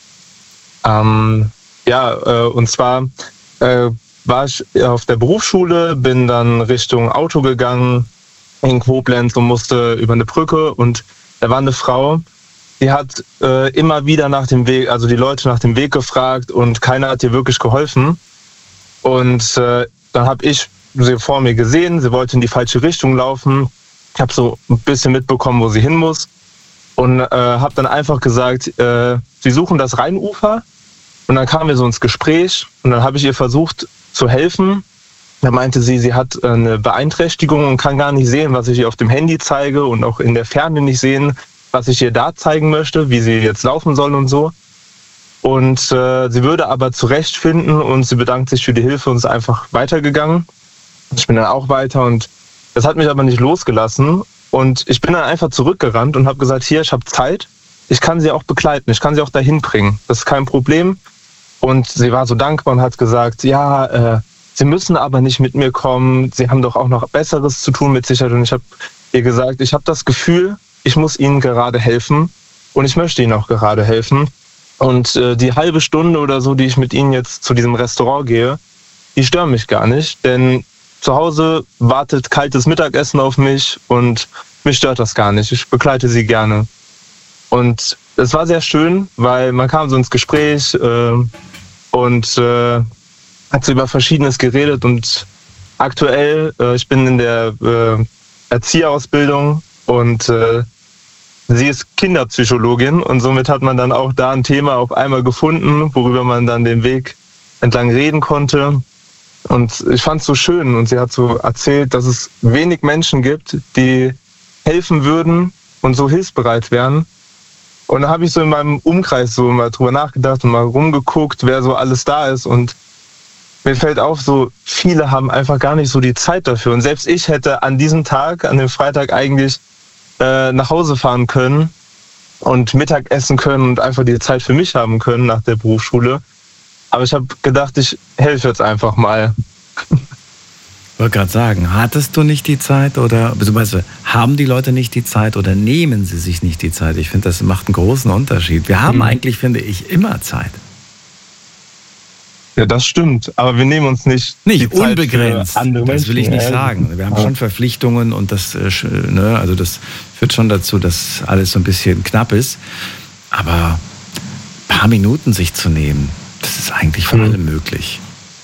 Und zwar war ich auf der Berufsschule, bin dann Richtung Auto gegangen in Koblenz und musste über eine Brücke. Und da war eine Frau, die hat immer wieder nach dem Weg, also die Leute nach dem Weg gefragt und keiner hat ihr wirklich geholfen. Und dann habe ich sie vor mir gesehen, sie wollte in die falsche Richtung laufen. Ich habe so ein bisschen mitbekommen, wo sie hin muss und habe dann einfach gesagt, sie suchen das Rheinufer. Und dann kamen wir so ins Gespräch und dann habe ich ihr versucht zu helfen. Da meinte sie, sie hat eine Beeinträchtigung und kann gar nicht sehen, was ich ihr auf dem Handy zeige und auch in der Ferne nicht sehen, was ich ihr da zeigen möchte, wie sie jetzt laufen soll und so. Und sie würde aber zurechtfinden und sie bedankt sich für die Hilfe und ist einfach weitergegangen. Ich bin dann auch weiter und das hat mich aber nicht losgelassen. Und ich bin dann einfach zurückgerannt und habe gesagt, hier, ich habe Zeit, ich kann sie auch begleiten, ich kann sie auch dahin bringen, das ist kein Problem. Und sie war so dankbar und hat gesagt, ja, Sie müssen aber nicht mit mir kommen, Sie haben doch auch noch Besseres zu tun mit Sicherheit. Und ich habe ihr gesagt, ich habe das Gefühl, ich muss Ihnen gerade helfen und ich möchte Ihnen auch gerade helfen. Und die halbe Stunde oder so, die ich mit Ihnen jetzt zu diesem Restaurant gehe, die stören mich gar nicht, denn zu Hause wartet kaltes Mittagessen auf mich und mich stört das gar nicht. Ich begleite Sie gerne. Und es war sehr schön, weil man kam so ins Gespräch und hat so über Verschiedenes geredet. Und aktuell, ich bin in der Erzieherausbildung und sie ist Kinderpsychologin und somit hat man dann auch da ein Thema auf einmal gefunden, worüber man dann den Weg entlang reden konnte. Und ich fand es so schön und sie hat so erzählt, dass es wenig Menschen gibt, die helfen würden und so hilfsbereit wären. Und da habe ich so in meinem Umkreis so mal drüber nachgedacht und mal rumgeguckt, wer so alles da ist. Und mir fällt auf, so viele haben einfach gar nicht so die Zeit dafür. Und selbst ich hätte an diesem Tag, an dem Freitag eigentlich nach Hause fahren können und Mittag essen können und einfach die Zeit für mich haben können nach der Berufsschule. Aber ich habe gedacht, ich helfe jetzt einfach mal. Ich wollte gerade sagen, hattest du nicht die Zeit oder beziehungsweise haben die Leute nicht die Zeit oder nehmen sie sich nicht die Zeit? Ich finde, das macht einen großen Unterschied. Wir haben eigentlich, finde ich, immer Zeit. Ja, das stimmt. Aber wir nehmen uns nicht unbegrenzt. Andere das will ich Menschen. nicht sagen. Wir haben schon Verpflichtungen und das, also das führt schon dazu, dass alles so ein bisschen knapp ist. Aber ein paar Minuten sich zu nehmen, das ist eigentlich für alle möglich.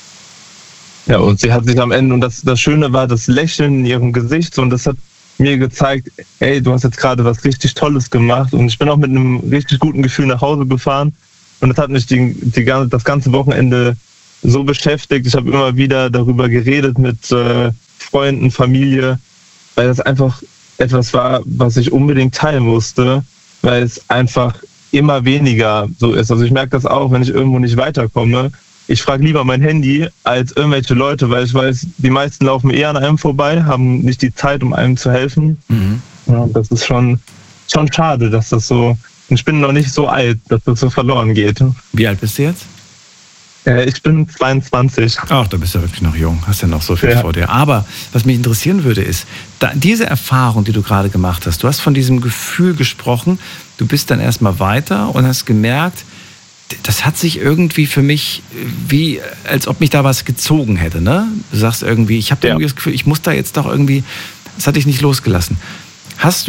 Ja, und sie hat sich am Ende, und das Schöne war das Lächeln in ihrem Gesicht, und das hat mir gezeigt, ey, du hast jetzt gerade was richtig Tolles gemacht, und ich bin auch mit einem richtig guten Gefühl nach Hause gefahren, und das hat mich das ganze Wochenende so beschäftigt. Ich habe immer wieder darüber geredet mit Freunden, Familie, weil das einfach etwas war, was ich unbedingt teilen musste, weil es einfach immer weniger so ist. Also ich merke das auch, wenn ich irgendwo nicht weiterkomme. Ich frage lieber mein Handy als irgendwelche Leute, weil ich weiß, die meisten laufen eher an einem vorbei, haben nicht die Zeit, um einem zu helfen. Mhm. Ja, das ist schon schade, dass das so, ich bin noch nicht so alt, dass das so verloren geht. Wie alt bist du jetzt? Ich bin 22. Ach, da bist du ja wirklich noch jung, hast ja noch so viel vor dir. Aber was mich interessieren würde ist, diese Erfahrung, die du gerade gemacht hast, du hast von diesem Gefühl gesprochen, du bist dann erstmal weiter und hast gemerkt, das hat sich irgendwie für mich, wie als ob mich da was gezogen hätte, ne? Du sagst irgendwie, ich habe irgendwie das Gefühl, ich muss da jetzt doch irgendwie, das hat dich nicht losgelassen. Hast du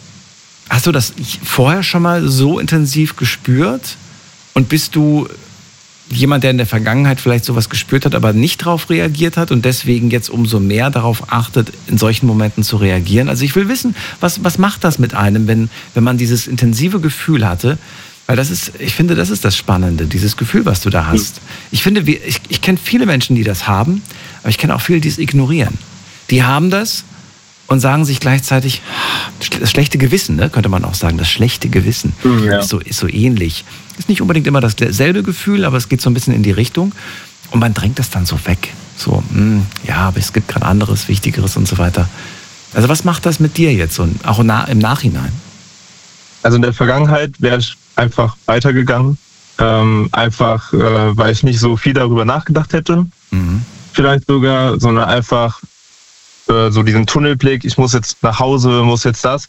das vorher schon mal so intensiv gespürt und bist du jemand, der in der Vergangenheit vielleicht sowas gespürt hat, aber nicht darauf reagiert hat und deswegen jetzt umso mehr darauf achtet, in solchen Momenten zu reagieren? Also ich will wissen, was macht das mit einem, wenn man dieses intensive Gefühl hatte? Weil ich finde, das ist das Spannende, dieses Gefühl, was du da hast. Ich finde, ich kenne viele Menschen, die das haben, aber ich kenne auch viele, die es ignorieren. Die haben das und sagen sich gleichzeitig, das schlechte Gewissen, ne, könnte man auch sagen, das schlechte Gewissen ist so ähnlich. Ist nicht unbedingt immer dasselbe Gefühl, aber es geht so ein bisschen in die Richtung und man drängt das dann so weg. So, aber es gibt gerade anderes, Wichtigeres und so weiter. Also was macht das mit dir jetzt und auch im Nachhinein? Also in der Vergangenheit wäre ich einfach weitergegangen, weil ich nicht so viel darüber nachgedacht hätte. Mhm. Vielleicht sogar, sondern einfach so diesen Tunnelblick, ich muss jetzt nach Hause, muss jetzt das.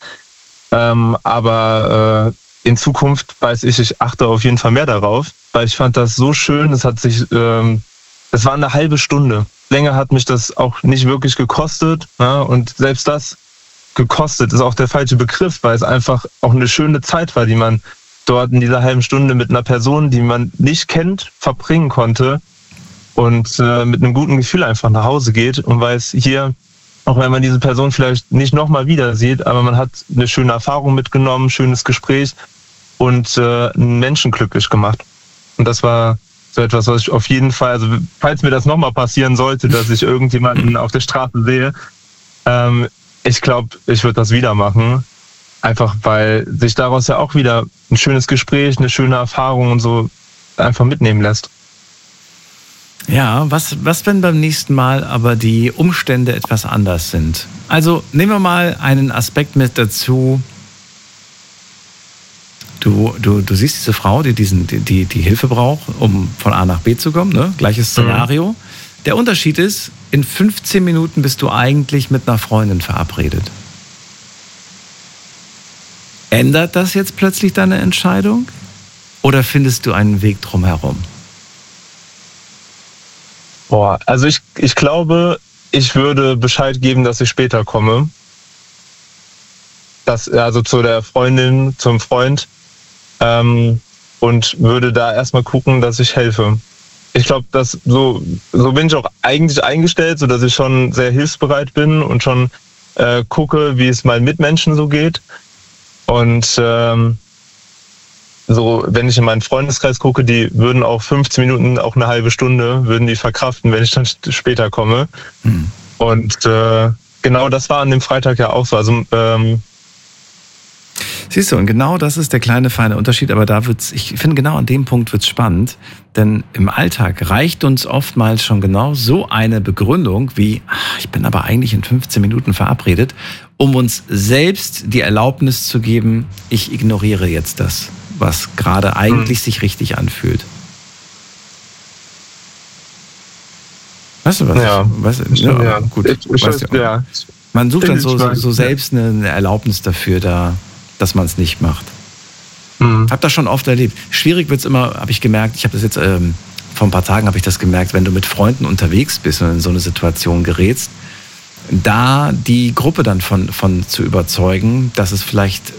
Aber in Zukunft weiß ich achte auf jeden Fall mehr darauf, weil ich fand das so schön, es war eine halbe Stunde. Länger hat mich das auch nicht wirklich gekostet, ja, und selbst das gekostet ist auch der falsche Begriff, weil es einfach auch eine schöne Zeit war, die man dort in dieser halben Stunde mit einer Person, die man nicht kennt, verbringen konnte und mit einem guten Gefühl einfach nach Hause geht und weiß, hier, auch wenn man diese Person vielleicht nicht nochmal wieder sieht, aber man hat eine schöne Erfahrung mitgenommen, schönes Gespräch und einen Menschen glücklich gemacht. Und das war so etwas, was ich auf jeden Fall, also falls mir das nochmal passieren sollte, dass ich irgendjemanden auf der Straße sehe, ich glaube, ich würde das wieder machen. Einfach weil sich daraus ja auch wieder ein schönes Gespräch, eine schöne Erfahrung und so einfach mitnehmen lässt. Ja, was wenn beim nächsten Mal aber die Umstände etwas anders sind? Also nehmen wir mal einen Aspekt mit dazu. Du siehst diese Frau, die Hilfe braucht, um von A nach B zu kommen, ne? Gleiches Szenario. Mhm. Der Unterschied ist, in 15 Minuten bist du eigentlich mit einer Freundin verabredet. Ändert das jetzt plötzlich deine Entscheidung? Oder findest du einen Weg drumherum? Also ich glaube, ich würde Bescheid geben, dass ich später komme. Also zu der Freundin, zum Freund. Und würde da erstmal gucken, dass ich helfe. Ich glaube, dass so bin ich auch eigentlich eingestellt, so dass ich schon sehr hilfsbereit bin und schon gucke, wie es meinen Mitmenschen so geht. Und so, wenn ich in meinen Freundeskreis gucke, die würden auch 15 Minuten, auch eine halbe Stunde, würden die verkraften, wenn ich dann später komme. Mhm. Und genau das war an dem Freitag ja auch so. Also siehst du, und genau das ist der kleine, feine Unterschied, aber ich finde, genau an dem Punkt wird's spannend, denn im Alltag reicht uns oftmals schon genau so eine Begründung wie, ich bin aber eigentlich in 15 Minuten verabredet, um uns selbst die Erlaubnis zu geben, ich ignoriere jetzt das, was gerade eigentlich sich richtig anfühlt. Weißt du was? Ja, gut. Man sucht dann so selbst eine Erlaubnis dafür, dass man es nicht macht. Hab das schon oft erlebt. Schwierig wird es immer, habe ich gemerkt, ich habe das jetzt vor ein paar Tagen habe ich das gemerkt, wenn du mit Freunden unterwegs bist und in so eine Situation gerätst, da die Gruppe dann von zu überzeugen, dass es vielleicht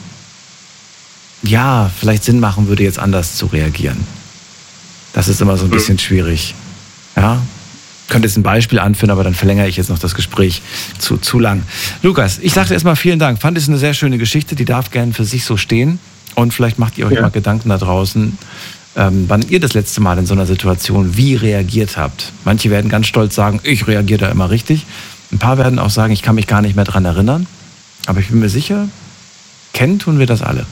Sinn machen würde, jetzt anders zu reagieren. Das ist immer so ein bisschen schwierig. Ja? Könnte jetzt ein Beispiel anführen, aber dann verlängere ich jetzt noch das Gespräch zu lang. Lukas, ich sage dir erstmal vielen Dank. Fand es eine sehr schöne Geschichte, die darf gerne für sich so stehen. Und vielleicht macht ihr euch mal Gedanken da draußen, wann ihr das letzte Mal in so einer Situation wie reagiert habt. Manche werden ganz stolz sagen, ich reagiere da immer richtig. Ein paar werden auch sagen, ich kann mich gar nicht mehr dran erinnern. Aber ich bin mir sicher, kennen tun wir das alle.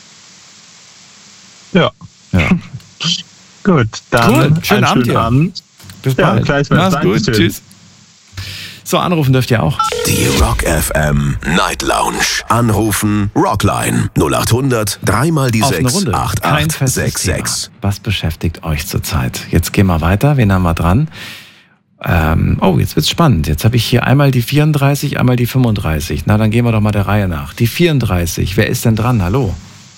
Ja. Gut, dann schönen Abend dir. Bis bald. Gleichfalls. Mach's gut. Tschüss. So, anrufen dürft ihr auch. Die Rock FM Night Lounge. Anrufen Rockline 0800 3 die Auf eine 6 Runde. Kein festes 8866. Thema. Was beschäftigt euch zurzeit? Jetzt gehen wir weiter. Wen haben wir dran? Jetzt wird's spannend. Jetzt habe ich hier einmal die 34, einmal die 35. Na, dann gehen wir doch mal der Reihe nach. Die 34. Wer ist denn dran? Hallo?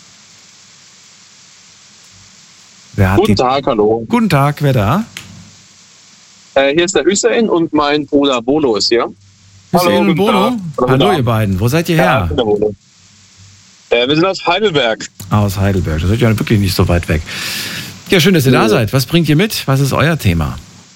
Guten Tag, hallo. Guten Tag, wer da? Hier ist der Hüseyin und mein Bruder Bono ist hier. Hüseyin und Bono? Hallo ihr beiden. Wo seid ihr her? Wir sind aus Heidelberg. Aus Heidelberg. Das ist ja wirklich nicht so weit weg. Ja, schön, dass ihr da seid. Was bringt ihr mit? Was ist euer Thema?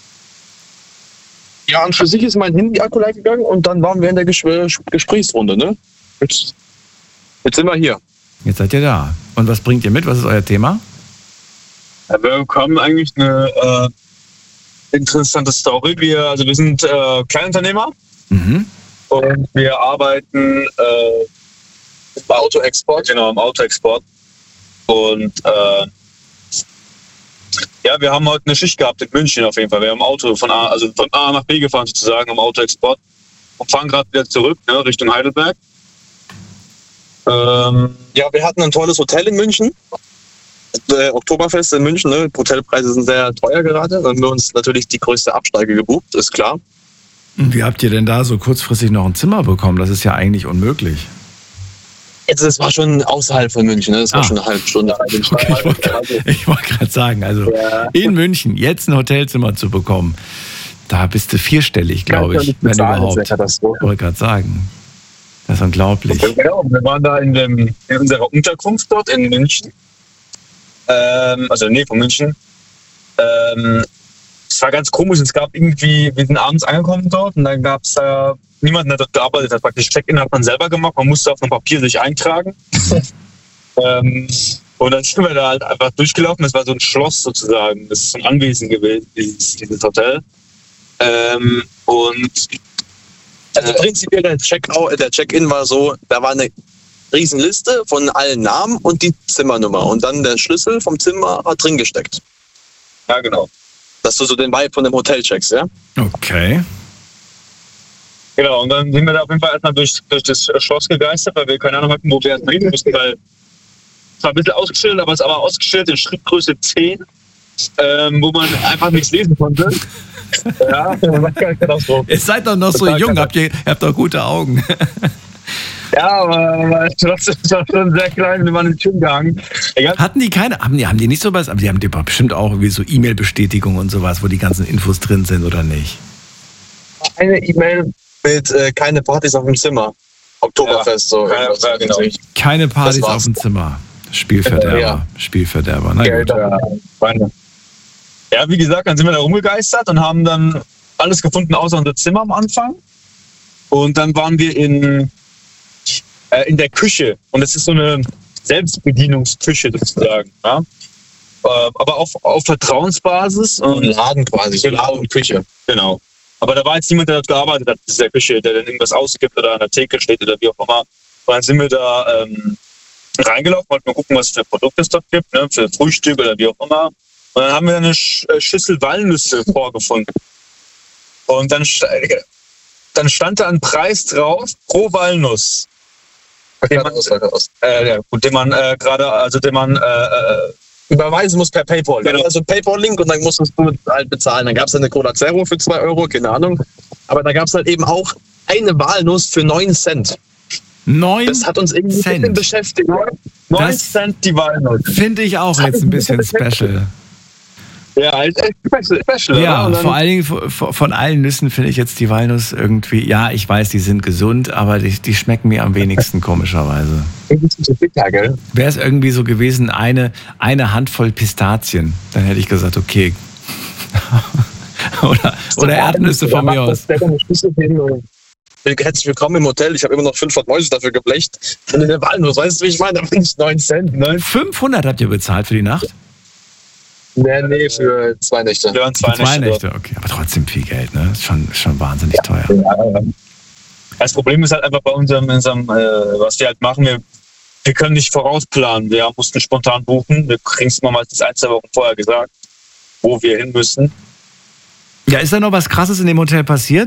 Ja, und für sich ist mein Handy-Akku leer gegangen und dann waren wir in der Gesprächsrunde, ne? Jetzt sind wir hier. Jetzt seid ihr da. Und was bringt ihr mit? Was ist euer Thema? Ja, wir bekommen eigentlich eine interessante Story. Wir sind Kleinunternehmer und wir arbeiten im Autoexport. Genau, im Autoexport. Und wir haben heute eine Schicht gehabt in München auf jeden Fall. Wir haben ein Auto von A nach B gefahren sozusagen im Autoexport und fahren gerade wieder zurück, ne, Richtung Heidelberg. Wir hatten ein tolles Hotel in München. Oktoberfest in München, ne? Hotelpreise sind sehr teuer gerade. Dann haben wir uns natürlich die größte Absteige gebucht, ist klar. Und wie habt ihr denn da so kurzfristig noch ein Zimmer bekommen? Das ist ja eigentlich unmöglich. Das war schon außerhalb von München, ne? Das war schon eine halbe Stunde. Okay, ich wollte gerade sagen, in München jetzt ein Hotelzimmer zu bekommen, da bist du vierstellig, glaube ich, wenn überhaupt. Ich wollte gerade sagen, das ist unglaublich. Genau, wir waren da in unserer Unterkunft dort in München. In der Nähe von München. Es war ganz komisch, wir sind abends angekommen dort und dann gab es niemanden, der dort gearbeitet hat. Praktisch Check-in hat man selber gemacht, man musste auf einem Papier sich eintragen. Und dann sind wir da halt einfach durchgelaufen, das war so ein Schloss sozusagen, das ist so ein Anwesen gewesen, dieses Hotel. Prinzipiell der Check-in war so, da war eine Riesenliste von allen Namen und die Zimmernummer und dann der Schlüssel vom Zimmer drin gesteckt. Ja, genau. Dass du so den Vibe von dem Hotel checkst, ja? Okay. Genau, und dann sind wir da auf jeden Fall erstmal durch das Schloss gegeistert, weil wir keine Ahnung hatten, wo wir erstmal hin mussten, weil es war ein bisschen ausgeschildert, aber es war ausgeschildert in Schrittgröße 10, wo man einfach nichts lesen konnte. Ja, das war keine Katastrophe. Ihr seid doch noch so jung, habt doch gute Augen. Ja, aber das war schon sehr klein, wir waren in die Tür gehangen. Hatten die keine, haben die nicht sowas, aber die haben bestimmt auch irgendwie so E-Mail-Bestätigung und sowas, wo die ganzen Infos drin sind, oder nicht? Eine E-Mail mit keine Partys auf dem Zimmer. Oktoberfest, so. Ja, genau. Keine Partys auf dem Zimmer. Spielverderber. Ja. Spielverderber. Na gut. Ja, wie gesagt, dann sind wir da rumgegeistert und haben dann alles gefunden, außer unser Zimmer am Anfang. Und dann waren wir in der Küche. Und es ist so eine Selbstbedienungsküche sozusagen. Ja? Aber auf Vertrauensbasis. Und Laden quasi, so Laden und Küche. Genau. Aber da war jetzt niemand, der dort gearbeitet hat in dieser Küche, der dann irgendwas ausgibt oder an der Theke steht oder wie auch immer. Und dann sind wir da reingelaufen, wollten mal gucken, was für Produkte es dort gibt, ne? Für Frühstück oder wie auch immer. Und dann haben wir eine Schüssel Walnüsse vorgefunden. Und dann stand da ein Preis drauf pro Walnuss. Den man überweisen muss per PayPal. Genau. Also PayPal-Link und dann musstest du halt bezahlen. Dann gab es eine Cola Zero für 2 Euro, keine Ahnung. Aber da gab es halt eben auch eine Walnuss für 9 Cent. 9 Das hat uns irgendwie ein bisschen beschäftigt. 9 Cent die Walnuss. Finde ich auch jetzt ein bisschen special. Ja, halt echt special. Ja, oder? vor allen Dingen von allen Nüssen finde ich jetzt die Walnuss irgendwie, ja, ich weiß, die sind gesund, aber die schmecken mir am wenigsten komischerweise. So bitter, gell? Wäre es irgendwie so gewesen, eine Handvoll Pistazien, dann hätte ich gesagt, okay. oder Erdnüsse von mir aus. Herzlich willkommen im Hotel. Ich habe immer noch 500 Mäuse dafür geblecht. Und in der Walnuss, weißt du, wie ich meine? Da bin ich 9 Cent. Ne? 500 habt ihr bezahlt für die Nacht? Nee, für 2 Nächte. Ja, zwei Nächte, okay. Aber trotzdem viel Geld, ne? Ist schon wahnsinnig teuer. Ja. Das Problem ist halt einfach bei unserem was wir halt machen, wir können nicht vorausplanen. Wir mussten spontan buchen. Wir kriegen es immer meistens 1-2 Wochen vorher gesagt, wo wir hin müssen. Ja, ist da noch was Krasses in dem Hotel passiert?